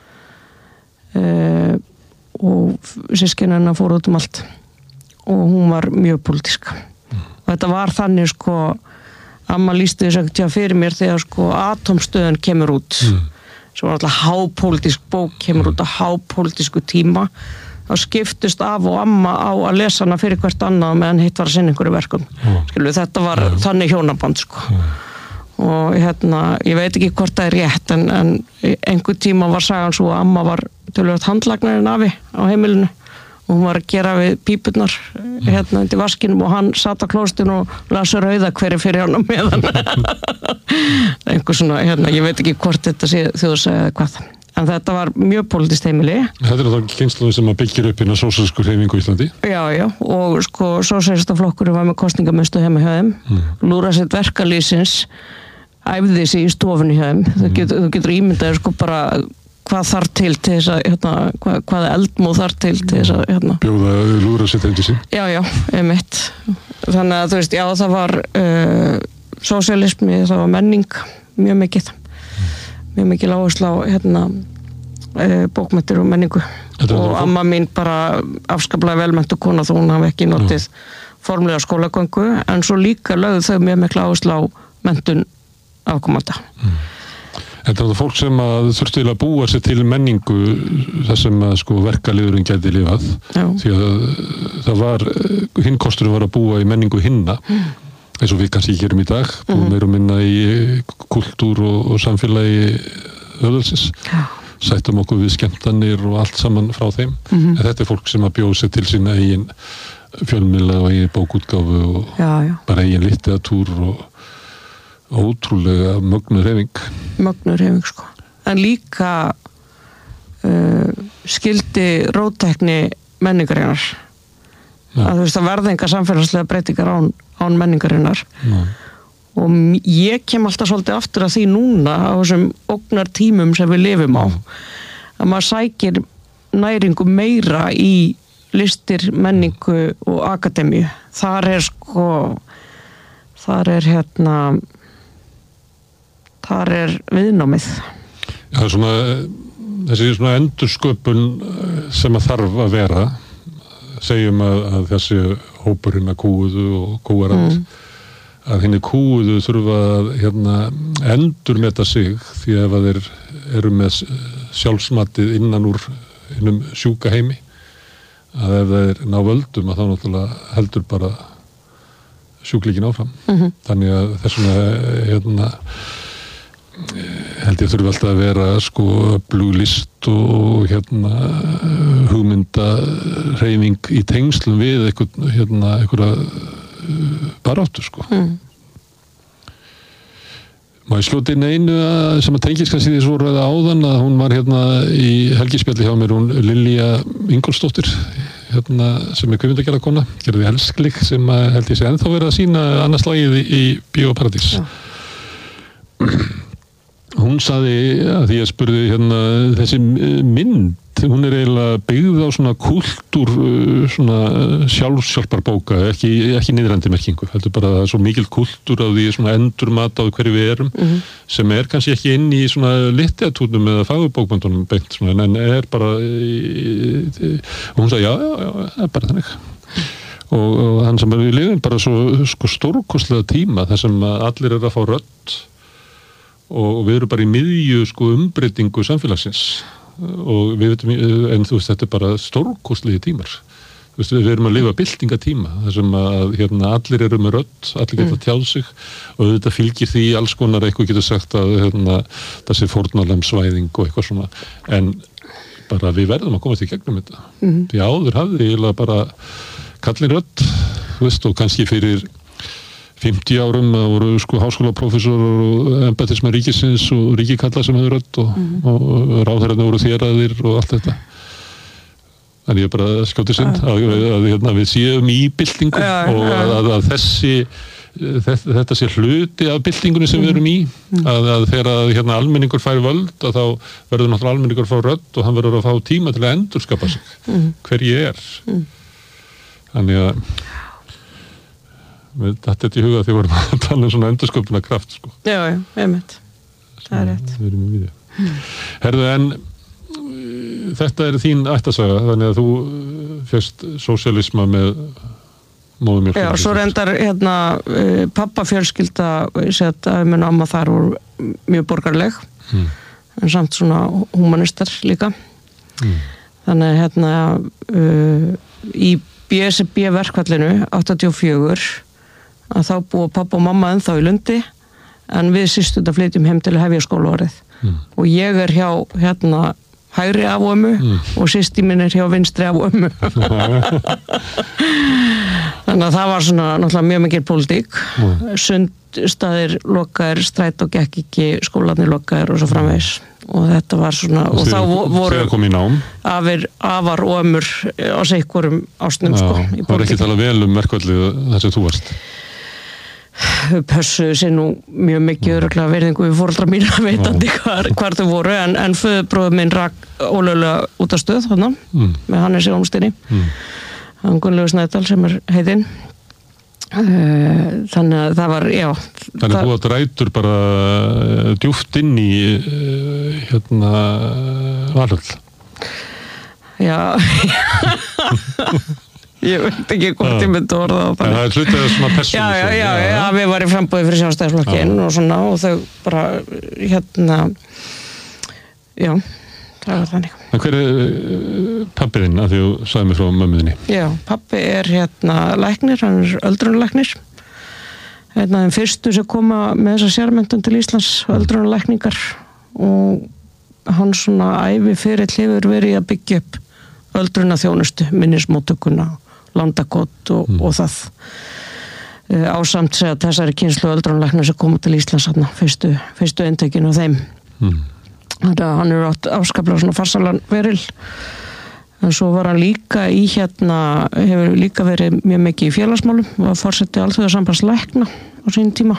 Speaker 1: uh, og systkini hennar fóru út um allt og hún var mjög pólitísk. Mm. Og þetta var þannig sko, amma lýsti þess að fyrir mér þegar sko atómstöðin kemur út, mm. sem var alltaf hápólitísk bók, kemur mm. út á hápólitísku tíma, þá skiptust af og amma á að lesa hana fyrir hvert annað meðan hitt var að sinna einhverju verkum. Mm. Skilu, þetta var mm. þannig hjónaband sko. Mm. Og hérna, ég veit ekki hvort það er rétt, en, en einhver tíma var sagan svo að amma var tölvöld handlagnarinn afi á heimilinu og hún var að gera við pípurnar mm. hérna undir vaskinum og hann satt á klóstinu og lasa rauða hverju fyrir hann með hann. Einhver svona, hérna, ég veit ekki hvort þetta sé þjóðsaga eða hvað. En þetta var mjög pólitískt heimili.
Speaker 2: Þetta er þá kynslóðin sem að byggir upp inn á sósíalísku hreyfingu í Íslandi? Já,
Speaker 1: já, og sko sósíalistaflokkurinn var með kosningamyndstöð heima hjá þeim. Mm. Lúðrasveit verkalýðsins æfði sig í stofunni hjá þeim. Mm. Þú getur, þú getur ímyndaðir sko bara hvað þarf til til þess að, hérna, hvað, hvað eldmóð þarf til til þess að, hérna. Bjóða
Speaker 2: lúðrasveit heim til sín? Já,
Speaker 1: já, einmitt. Þannig að þú veist, já, það var uh, sósíalismi, það var menning, mjög mikið. mjög mikil áherslu á hérna, e, bókmenntir og menningu og amma mín bara afskaplega velmenntu kona þó hún hafi ekki notið mm. formlega skólagöngu en svo líka lögðu þau mjög mikil áherslu á menntun afkomanda.
Speaker 2: Mm. En það er fólk sem að þurfti að búa sér til menningu þar sem að sko verkaliðurinn gæti lifað. Já. Því að það var, hinn kosturinn var að búa í menningu hinna mm. eins og við kannski gerum í dag, búum meira og minna í kultúr og, og samfélagi höfðalsins, sættum okkur við skemmtanir og allt saman frá þeim, mm-hmm. en þetta er fólk sem að bjóða sig til sína eigin fjölmiðla og eigin bókútgáfu og já, já. bara eigin literatúr og ótrúlega mögnur hreyfing.
Speaker 1: Mögnur hreyfing, sko. En líka uh, skildi róttækni menningarinnar. Ja. Að þú veist að verða enga samfélagslega breytingar án, án menningarinnar ja. Og ég kem alltaf svolítið aftur að því núna á þessum ógnar tímum sem við lifum á ja. Að maður sækir næringu meira í listir, menningu og akademíu. Þar er sko þar er hérna þar er viðnámið.
Speaker 2: Já, svona þessi svona endursköpun sem að þarf að vera segjum að, að þessi hópurinn að kúuðu og kúarand mm. að henni kúuðu þurfa að hérna, endurmeta sig því ef að þeir eru með sjálfsmatið innan úr innum sjúka heimi að ef þeir ná völdum að þá náttúrulega heldur bara sjúklíkin áfram. Mm-hmm. Þannig að þessuna hérna held ég þurfi alltaf að vera sko blúlist og hérna hugmynda hreyfing í tengslum við eitthvað hérna eitthvað baráttu sko. Mm. Má ég slúti inn einu sem að tengist kannski því svo ræða áðan að hún var hérna í helgispjalli hjá mér hún Lilja Ingólfsdóttir hérna sem er kvikmyndagerðarkona gerði Elsklik sem að held ég sé ennþá verið að sýna annars lagið í Bíó Paradís. Já. Hún sagði að því ég spurði hérna þessi mynd, hún er eiginlega byggð á svona kultúr svona sjálfsjálparbóka, ekki, ekki niðrandi merkingu, heldur bara að það er svo mikil kultúr á því svona endurmat á hverju við erum, mm-hmm. sem er kannski ekki inn í svona literatúrnum eða fagurbókmyndunum beint svona, en er bara og hún sagði já, já, já, það er bara þannig. Og, og hann sem við lifum bara svo sko stórkostlega tíma þar sem allir eru að fá rödd og við erum bara í miðju sko umbreytingu samfélagsins og við veitum, en þú veist þetta er bara stórkostlegi tímar Vistu, við erum að lifa byltingatíma þar sem að hérna, allir eru með rödd, allir geta mm. tjáð sig og þetta fylgir því alls konar eitthvað getur sagt að hérna, þessi fórnarlamsvæðing og eitthvað svona en bara við verðum að komast í gegnum þetta mm. því áður hafði eiginlega bara kallin rödd veist, og kannski fyrir fimmtíu árum að voru sko háskólaprófessor og embættismenn ríkisins og ríkikalla sem hefur rödd og, mm. og, og ráðherrarnir voru þéraðir og allt þetta en ég er bara skjótið synd að, að, að hérna, við séum í byltingu ja, og að, að, að þessi þetta, þetta sé hluti af byltingunni sem mm. við erum í mm. að, að þegar hérna, almenningur fær völd að þá verður náttúrulega almenningur að fá rödd og hann verður að fá tíma til að endurskapa sig mm. hver ég er mm. þannig að þetta er í huga því vorum að tala um svona endursköpuna kraft sko.
Speaker 1: Já, já, einmitt það er rétt
Speaker 2: mm. Herðu en þetta er þín ættasaga þannig að þú fyrst sósíalisma með móðum mjölk.
Speaker 1: Já, svo reyndar hérna pappa fjölskylda sett að minn amma þar voru mjög borgarleg mm. en samt svona humanistar líka mm. þannig hérna uh, í B S B verkfallinu áttatíu og fjögur að þá búa pappa og mamma ennþá í Lundi en við systurnar flytjum heim til að hefja skólaárið mm. og ég er hjá hérna hægri af ömmu mm. og systir minn er hjá vinstri af ömmu þannig að það var svona náttúrulega mjög mikil pólitík mm. sundstaðir lokaðir, strætó gekk ekki skólarnir lokaðir og svo framvegis og þetta var svona og, og þá voru afir, afar og ömmur á sikkurum ásnum sko, í
Speaker 2: það var ekki talað vel um verkvallið þess að þú varst
Speaker 1: pössuðu sér nú mjög mikið örugglega verðingu við foreldra mína veitandi hvar, hvar þau voru en, en föðurbróður minn rak ólöglega út af stöð þarna mm. með Hannesi Hólmsteini mm. hann Gunnlaugur Snædal sem er heitinn uh, þannig að það var já,
Speaker 2: þannig að þú átt rætur bara djúpt inn í uh, hérna Valhöll
Speaker 1: já ég veit ekki hvort ég myndi orða á það.
Speaker 2: En það er hlutið svona persónu.
Speaker 1: Já, já, já, já, já, við varum frambúið fyrir Sjálfstæðisflokkinn og svona og þau bara hérna já, það var þannig.
Speaker 2: En hver er pabbi þinn að því þú sagði mig frá mömmuðinni?
Speaker 1: Já, pabbi er hérna læknir, hann er öldrunarlæknir. Hérna þeim fyrstu sem koma með þessa sérmenntun til Íslands, öldrunarlækningar og hann svona ævi fyrir hefur verið að byggja upp öldruna þjónustu, minnismóttökuna landakott og, mm. og það uh, ásamt segja þessari kynslu öldrunarlækna sem komu til Íslands hana, fyrstu, fyrstu eintökin og þeim mm. þannig að hann er átt afskaplega svona farsalan veril en svo var hann líka í hérna hefur líka verið mjög mikið í félagsmálum og fórseti alþjóðasambandslækna á sín tíma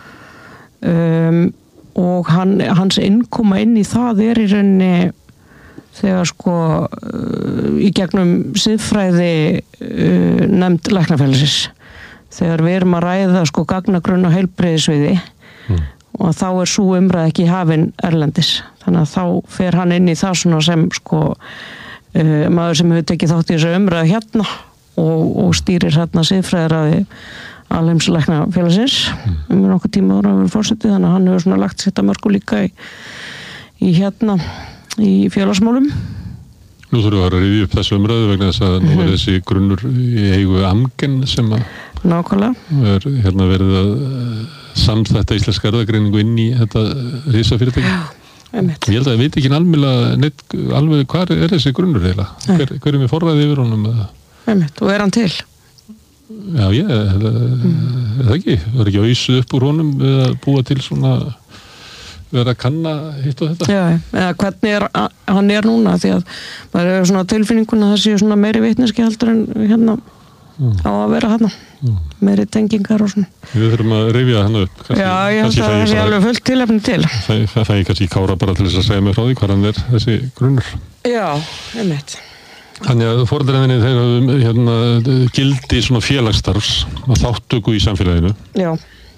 Speaker 1: um, og hann, hans innkoma inn í það er í rauninni þegar sko uh, í gegnum siðfræði uh, nefnd læknafélagsins þegar við erum að ræða sko gagnagrunn og heilbrigðisviði mm. og þá er sú umræð ekki hafin erlendis þannig að þá fer hann inn í það svona sem sko uh, maður sem hefur tekið þátt í þessu umræð hérna og, og stýrir hérna siðfræðiraði alheims læknafélagsins mm. um nokkuð tíma ára við fórsetið þannig að hann hefur svona lagt sitt að mörgu líka í, í hérna í félagsmálum.
Speaker 2: Nú þurfum við að rifja upp þessu umræðu vegna þess að nú er þessi grunnur í eigu Amgen sem að
Speaker 1: nákvæmlega
Speaker 2: er hérna verið að samþætta íslenska erfðagreiningu inn í þetta risafyrirtæki.
Speaker 1: Já, einmitt.
Speaker 2: Ég held að ég veit ekki alveg neitt alveg hvað er þessi grunnur eiginlega? Hver, hver er með forræði yfir honum?
Speaker 1: Einmitt, og er hann til?
Speaker 2: Já, ég, er, mm. er það ekki? Það er ekki auðsuð upp úr honum við að búa til svona vera að kanna hitt og þetta.
Speaker 1: Já, eða hvernig er, hann er núna því að maður hefur svona tilfinninguna að það séu svona meiri vitneski heldur en hérna mm. á að vera hérna mm. meiri tengingar og svona.
Speaker 2: Við þurfum að rifja hann upp. Kanski,
Speaker 1: já, já, það er alveg fullt tilefni til.
Speaker 2: Það, það fæ ég kannski Kára bara til þess að segja mig frá því hvað hann er þessi grunnur.
Speaker 1: Já, einmitt.
Speaker 2: Þannig að foreldræðinni þeir hafa hérna gildi svona félagsstarfs og þáttöku í samfélaginu.
Speaker 1: Já.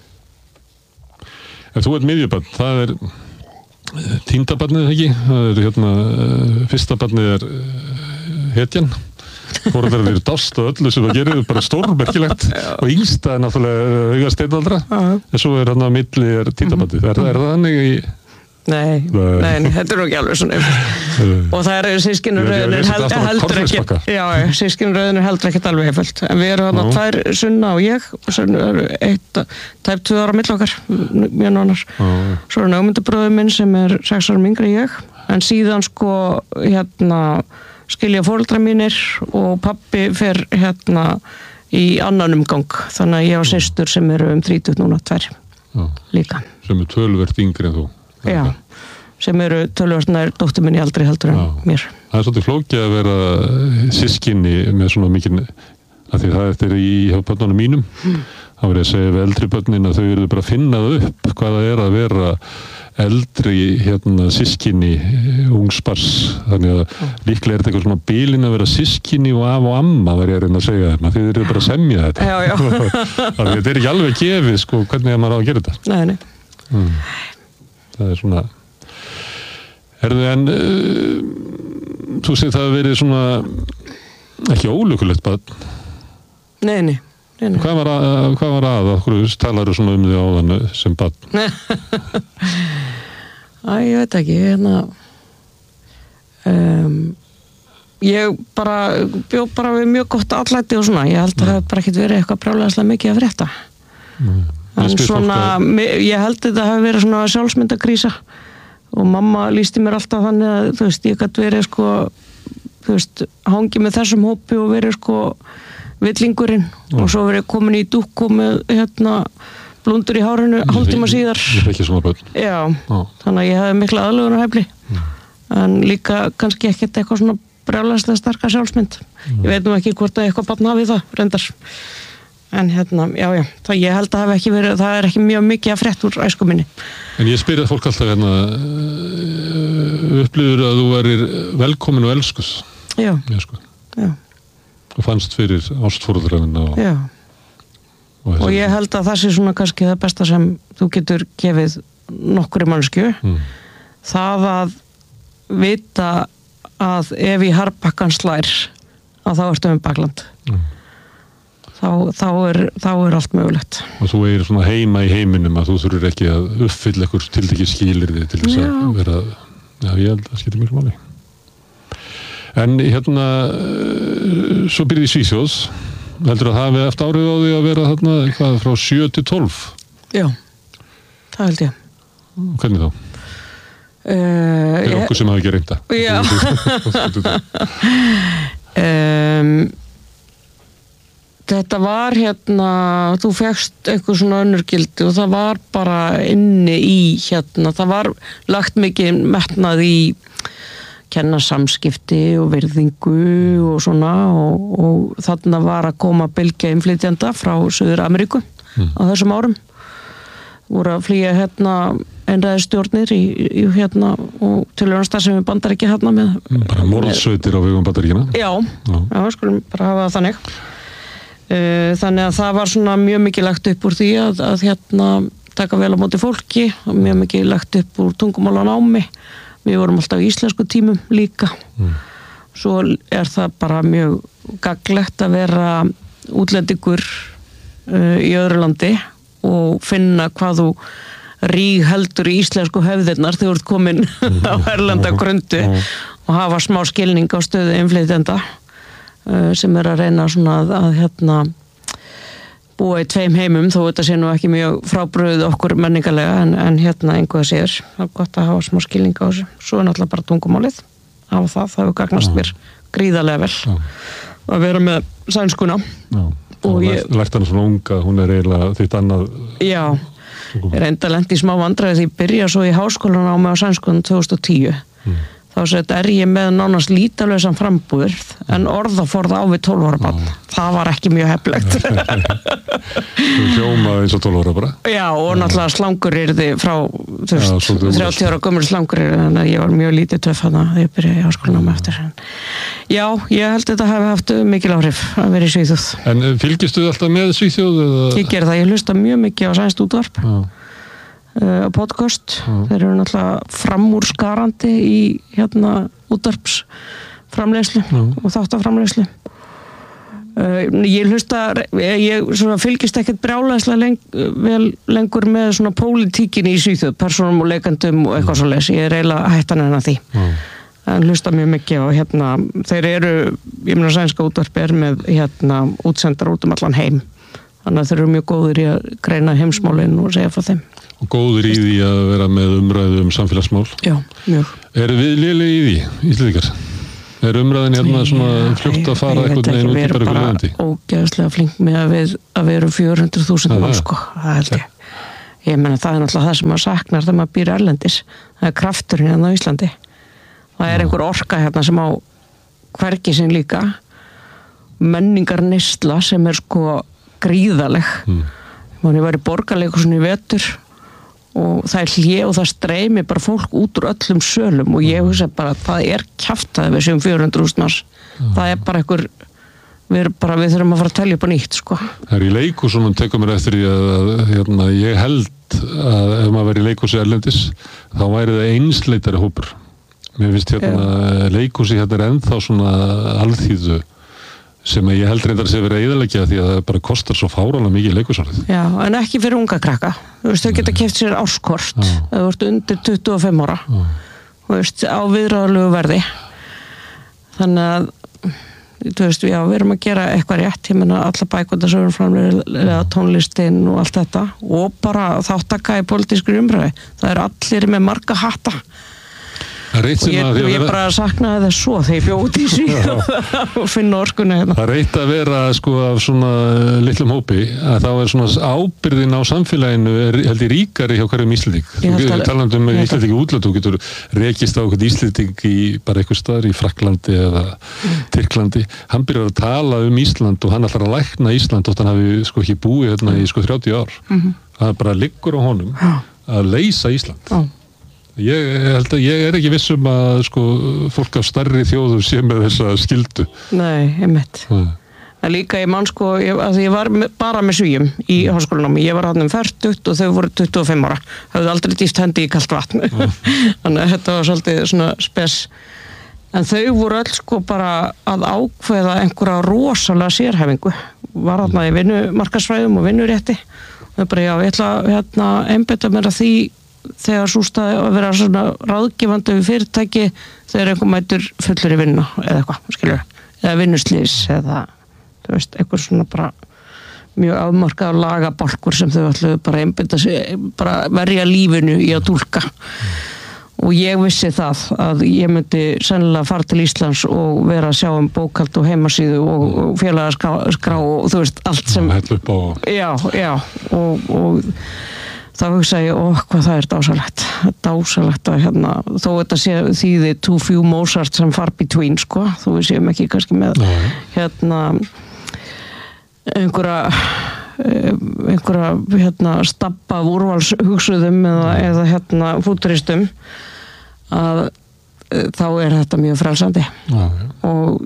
Speaker 2: Ef þú ert miðjubarn, það er tínda barnið ekki, það er hérna, fyrsta barnið er hetjan, foreldrar eru dást og öllu sem það gerir, bara stórmerkilegt og yngsta er náttúrulega auga steinaldra, en svo er hann á milli er tínda barnið, er, er það þannig í
Speaker 1: Nei, nei, nei, þetta er nú ekki alveg svona og það er sískinurröðunir held, heldur ekki já, sískinurröðunir heldur ekki alveg heföld en við erum þarna tvær Sunna og ég og svo er eitt, tæp tvö ára mill okkar, mjög nánar svo er námyndabróður minn sem er sex ára yngri en ég, en síðan sko hérna skilja foreldrar mínir og pabbi fer hérna í annan umgang, þannig að ég og systur sem eru um þrítugt núna tvær líka
Speaker 2: sem er töluvert yngri en þú
Speaker 1: já, sem eru töluvert nær dóttur minni aldrei heldur en já. Mér
Speaker 2: það er svolítið flókið að vera systkini með svona mikið af því það er í hjá börnunum mínum mm. þá verður ég að segja við eldri börnin að þau eru bara að finna það upp hvað það er að vera eldri hérna systkini ungspars, þannig að mm. líklega er þetta eitthvað svona bilin að vera systkini og af og amma verður ég að reyna að segja þarna þið eru bara að semja þetta
Speaker 1: já, já.
Speaker 2: þannig að þetta er ekki alveg gefið sko hvernig maður á að gera þetta
Speaker 1: nei, nei.
Speaker 2: Mm. það er svona erðu en uh, þú segir það að verið svona ekki ólökulegt barn
Speaker 1: nei, nei, nei, nei.
Speaker 2: Hvað var að, hvað var að okkur talar þú svona um því áðan sem barn
Speaker 1: Æ, ég veit ekki hérna um, ég bara bjó bara við mjög gott atlæti og svona, ég held að það hef bara ekkert verið eitthvað brjálæðislega mikið að frétta nei. En svona, ég held að þetta hafi verið svona sjálfsmyndakrísa og mamma lýsti mér alltaf þannig að þú veist, ég gæti verið sko þú veist, hangið með þessum hópi og verið sko villingurinn mm. og svo verið komin í dúkku með hérna blundur í hárinu hálftíma síðar
Speaker 2: ég ekki svona börn
Speaker 1: já, ah. þannig að ég hafi mikla aðlögunarhæfni mm. en líka kannski ekkert eitthvað svona brjálæðislega starka sjálfsmynd mm. ég veit nú ekki hvort að eitthvað barn hafi það reyndar en hérna, já, já, það ég held að hafa ekki verið, það er ekki mjög mikið að frétt úr æsku minni.
Speaker 2: En ég spyr að fólk alltaf hérna upplifur að þú verir velkomin og elskuð.
Speaker 1: Já.
Speaker 2: Já, sko.
Speaker 1: Já.
Speaker 2: Og fannst fyrir ástforeldrunina og
Speaker 1: já. Og, og ég held að það sé svona kannski það besta sem þú getur gefið nokkuri mannskju. Mm. Það að vita að ef í harpakkan slær að þá ertu um bakland. Mm. Þá, þá, er, þá er allt mögulegt.
Speaker 2: Og þú er svona heima í heiminum að þú þurfur ekki að uppfylla ykkur tildekið skilyrði til þess að vera, já ég held að það skiptir mjög máli. En hérna, svo byrði í Svíþjóð, heldur að það hafi eftir áhrif á því að vera þarna eitthvað frá sjö til tólf?
Speaker 1: Já, það held ég.
Speaker 2: Hvernig þá? Uh, er okkur sem hafi ekki reynda?
Speaker 1: Já. um, Þetta var hérna, þú fékkst eitthvað svona önnurgildi og það var bara inni í hérna, það var lagt mikið metnað í kenna samskipti og virðingu og svona og, og þarna var að koma bylgja innflytjenda frá Suður-Ameríku mm. á þessum árum. Voru að flýja hérna einræðisstjórnir í, í hérna og tilhörnasta sem við bandar ekki hérna með.
Speaker 2: Bara morðsveitir á vegum bandaríkina?
Speaker 1: Já, já, já, skulum bara hafa það þannig. Þannig að það var svona mjög mikið lagt upp úr því að, að hérna taka vel á móti fólki og mjög mikið lagt upp úr tungumálanámi. Við vorum alltaf í íslensku tímum líka. Mm. Svo er það bara mjög gagnlegt að vera útlendingur uh, í öðru landi og finna hvað þú ríg heldur í íslensku hefðirnar þegar þú ert komin á erlenda grundu og hafa smá skilning á stöðu innflytjenda sem er að reyna svona að, að hérna búa í tveim heimum, þó þetta sé nú ekki mjög frábröðið okkur menningarlega en, en hérna einhverja sér, það er gott að hafa smá skilning á þessu, svo er náttúrulega bara tungumálið hafa það, það hefur gagnast mér gríðarlega vel Já. Að vera með sænskuna Já. Og ég
Speaker 2: lært hana svona unga, hún er eiginlega þitt annað
Speaker 1: Já, ég reynda að lendi í smá vandræði því ég byrja svo í háskólan á mig á sænskunum tvö þúsund og tíu mm. Þá sett er ég með nánast lítalösan frambúðurð en orðaforða á við tólf ára barn. Það var ekki mjög heflegt.
Speaker 2: Þú hljómaði eins og tólf ára bara?
Speaker 1: Já, og náttúrulega slanguryrði frá þú veist, þrjátíu ára gömur slanguryrði, þannig að ég var mjög lítið töff þarna þegar ég byrjaði í háskólanum eftir. Já, ég held þetta hafi haft mikil áhrif að vera í Svíþjóð.
Speaker 2: En fylgistu alltaf með Svíþjóð? Eða?
Speaker 1: Ég ger það, ég hlusta mjög mikið á sænskt útvarp. Já. Uh, podcast, mm. þeir eru náttúrulega framúrskarandi í hérna útvarps framleiðslu mm. og þáttaframleiðslu Uh, ég hlusta, ég svona fylgist ekkert brjálæðslega leng, vel lengur með svona pólitíkinni í Svíþjóð, persónum og leikandum og eitthvað svo leys, ég er eiginlega hættan hennar því mm. en hlusta mjög mikið og hérna, þeir eru, ég meina sænska útvarpi er með hérna útsendar út um allan heim, þannig að þeir eru mjög góðir í að greina heimsmálin og segja frá þeim.
Speaker 2: Og góðir í því að vera með umræðu um samfélagsmál.
Speaker 1: Já, mjög.
Speaker 2: Eru við lélegir í því, Íslendingar? Er umræðin hérna svona fljótt að fara eitthvað neginn út í bara ykkur leðandi?
Speaker 1: Við erum bara ógeðslega flink með að við, að við erum fjögur hundruð þúsund mál, sko, það held ég. Ég meina, það er náttúrulega það sem maður saknar þegar maður býr erlendis. Það er krafturinn hérna á Íslandi. Það er einhver orka hérna sem á hvergi sinn líka. Menningarneysla sem er sko gríðaleg. Mm. Ég var í Borgarleikhúsinu í vetur og það er hlé og það streymi bara fólk út úr öllum sölum og ég hugsa bara að það er kjaftaði við sem fjögur hundruð þúsund manns. Það er bara einhver, við, bara, við þurfum að fara að telja upp á nýtt, sko. Það
Speaker 2: er í leikhúsunum tekum mér eftir því að, að hérna, ég held að ef maður verið í leikhúsi erlendis þá væri það einsleitari hópur. Mér finnst hérna leikhúsi hérna er ennþá svona alþýðu sem ég held reyndar að sé verið eyðileggja því að það bara kostar svo fáralega mikið leikhúsárið.
Speaker 1: Já, en ekki fyrir unga krakka. Þú veist, þau geta keypt sér árskort ef þú ert undir tuttugu og fimm ára. Já. Þú veist, á viðráðalegu verði. Þannig að, þú veist, já, við erum að gera eitthvað rétt, ég menna alla bækvöldasögurframlega, tónlistin og allt þetta og bara þáttaka í pólitískri umræðu. Það eru allir með marga hatta. Og ég, og ég bara saknaði það svo þegar ég bjóti í Svíþjóð og finna orkunni hérna.
Speaker 2: Það er eitt að vera sko af svona litlum hópi að þá er svona ábyrðin á samfélaginu er held ég ríkari hjá hverjum Íslending. Þú talandi um Íslending í útlönd, þú getur rekist á eitthvað Íslending í bara eitthvað staðar í Frakklandi eða mm. Tyrklandi. Hann byrjar að tala um Ísland og hann ætlar að lækna Ísland og hann hafi sko ekki búið hérna í sko þrjátíu ár. Mm-hmm. Það bara liggur á honum að leysa Ísland. Mm. Ég held að ég er ekki viss um að sko fólk af stærri þjóðum sé með þessa skildu.
Speaker 1: Nei, einmitt. Mm. En líka ég man sko, ég, að ég var með, bara með Svíum í háskólanámi. Ég var hann um fertugt og þau voru tuttugu og fimm ára. Hafðu aldrei dýft hendi í kalt vatn. Mm. Þannig að þetta var svolítið svona spes. En þau voru öll sko bara að ákveða einhverja rosalega sérhæfingu. Var þarna í vinnumarkaðsfræðum og vinnurétti. Þau bara, já, ég ætla hérna einbeita mér að því þegar svo staði að vera svona ráðgefandi við fyrirtæki þegar einhver mætur fullur í vinnu eða eitthvað, skilur, eða vinnuslýs eða, þú veist, eitthvað svona bara mjög afmarkað lagabálkur sem þau ætluðu bara einbynda sig, bara verja lífinu í að túlka og ég vissi það að ég myndi sennilega fara til Íslands og vera að sjá um bókhald og heimasíðu og, og félagarskrá og þú veist, allt sem já, já, og, og þá hugsa ég, ó, hvað það er dásalegt dásalegt að hérna þó þetta sé þýði too few Mozart sem far between, sko, þú við séum ekki kannski með Nei. hérna einhverja einhverja hérna stabba úrvalshugsuðum eða, eða hérna fúturistum að þá er þetta mjög frelsandi Já, ja. Og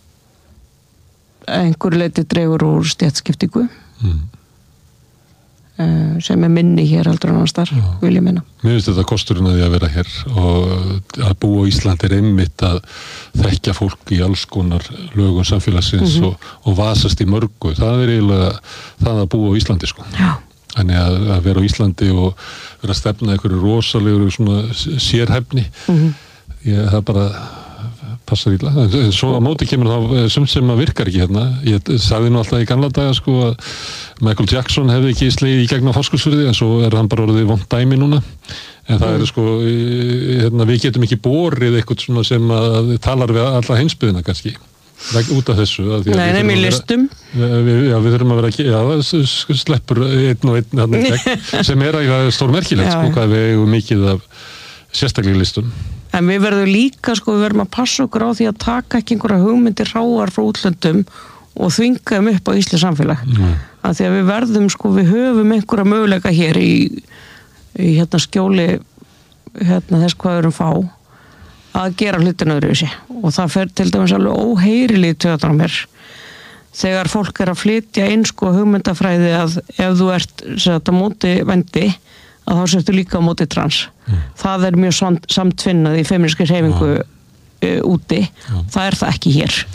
Speaker 1: einhver leiti dregur úr stéttskiptingu mm. sem er minni hér heldur en annars þar, vil ég minna.
Speaker 2: Mér finnst þetta kosturinn að því að vera hér og að búa á Íslandi er einmitt að þekkja fólk í alls konar lögum samfélagsins mm-hmm. og, og vasast í mörgu. Það er eiginlega það að búa á Íslandi, sko. Já. Þannig að, að vera á Íslandi og vera að stefna einhverju rosalegur svona sérhæfni mm-hmm. ég, það bara passar illa. En svo á móti kemur þá sumt sem að virkar ekki hérna. Ég sagði nú alltaf í gamla daga sko að Michael Jackson hefði ekki slegið í gegn á Fáskrúðsfirði en svo er hann bara orðið vont dæmi núna. En það mm. er sko, hérna, við getum ekki borið eitthvað svona sem að talar við alla heimsbyggðina kannski. Út af þessu. Að að
Speaker 1: Nei, nefnir listum.
Speaker 2: Við, já, við þurfum að vera ekki, já, það sleppur einn og einn hérna í gegn sem er að stór merkilegt sko, hvað við eigum mikið af sérstaklega listum.
Speaker 1: En við verðum líka, sko, við verðum að passa okkur á því að taka ekki einhverja hugmyndir ráar frá útlöndum og þvinga þeim upp á íslenskt samfélag. Mm. Að því að við verðum, sko, við höfum einhverja möguleika hér í, í hérna skjóli hérna þess hvað við erum fá að gera hlutin öðruvísi. Og það fer til dæmis alveg óheyrilið töðan á mér. Þegar fólk er að flytja inn, sko, hugmyndafræði að ef þú ert þetta móti vendi að þá sérstu líka á móti trans. Mm. Það er mjög samtvinnað í feministkri hreyfingu ja. uh, úti. Ja. Það er það ekki hér.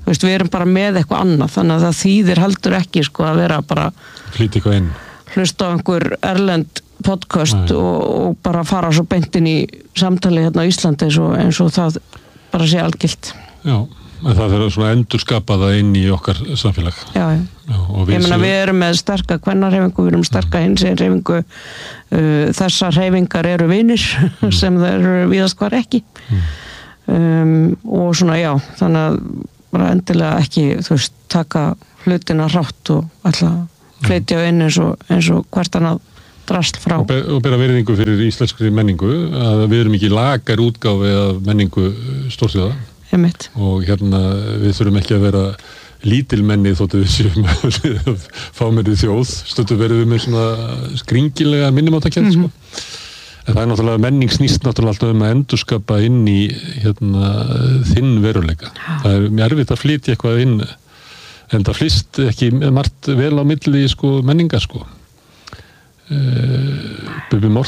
Speaker 1: þú veist, við erum bara með eitthvað annað, þannig að það þýðir heldur ekki sko að vera bara
Speaker 2: flýta eitthvað inn,
Speaker 1: hlusta á einhver erlend podcast og, og bara fara svo beint inn í samtali hérna á Íslandi eins og, eins og það bara sé algilt.
Speaker 2: Já, en það er svona endurskapa það inn í okkar samfélag.
Speaker 1: Já, já.
Speaker 2: Já, og við
Speaker 1: ég meina
Speaker 2: séum-
Speaker 1: við erum með sterka kvennarhreyfingu, við erum sterka hinsegin hreyfingu, uh, þessar hreyfingar eru vinir sem það eru víðast hvar ekki. Um, og svona já, þannig að bara endilega ekki, þú veist, taka hlutina hrátt og alltaf flytja inn eins og, eins og hvert annað drasl frá.
Speaker 2: og, be, og bera virðingu fyrir íslenskri menningu, að við erum ekki lagar útgáfi af menningu stórþjóða
Speaker 1: Einmitt.
Speaker 2: og hérna við þurfum ekki að vera lítilmenni þóttu við séum fámennið þjóð, stundum verðum við með svona skringilega minnumáttakjörn mm -hmm. sko. En það er náttúrulega, menning snýst náttúrulega alltaf um að endurskapa inn í hérna, þinn veruleika. Það er mjög erfitt að flytja eitthvað inn, en það flyst ekki margt vel á milli sko, menningar sko. Uh, Bubi Morthens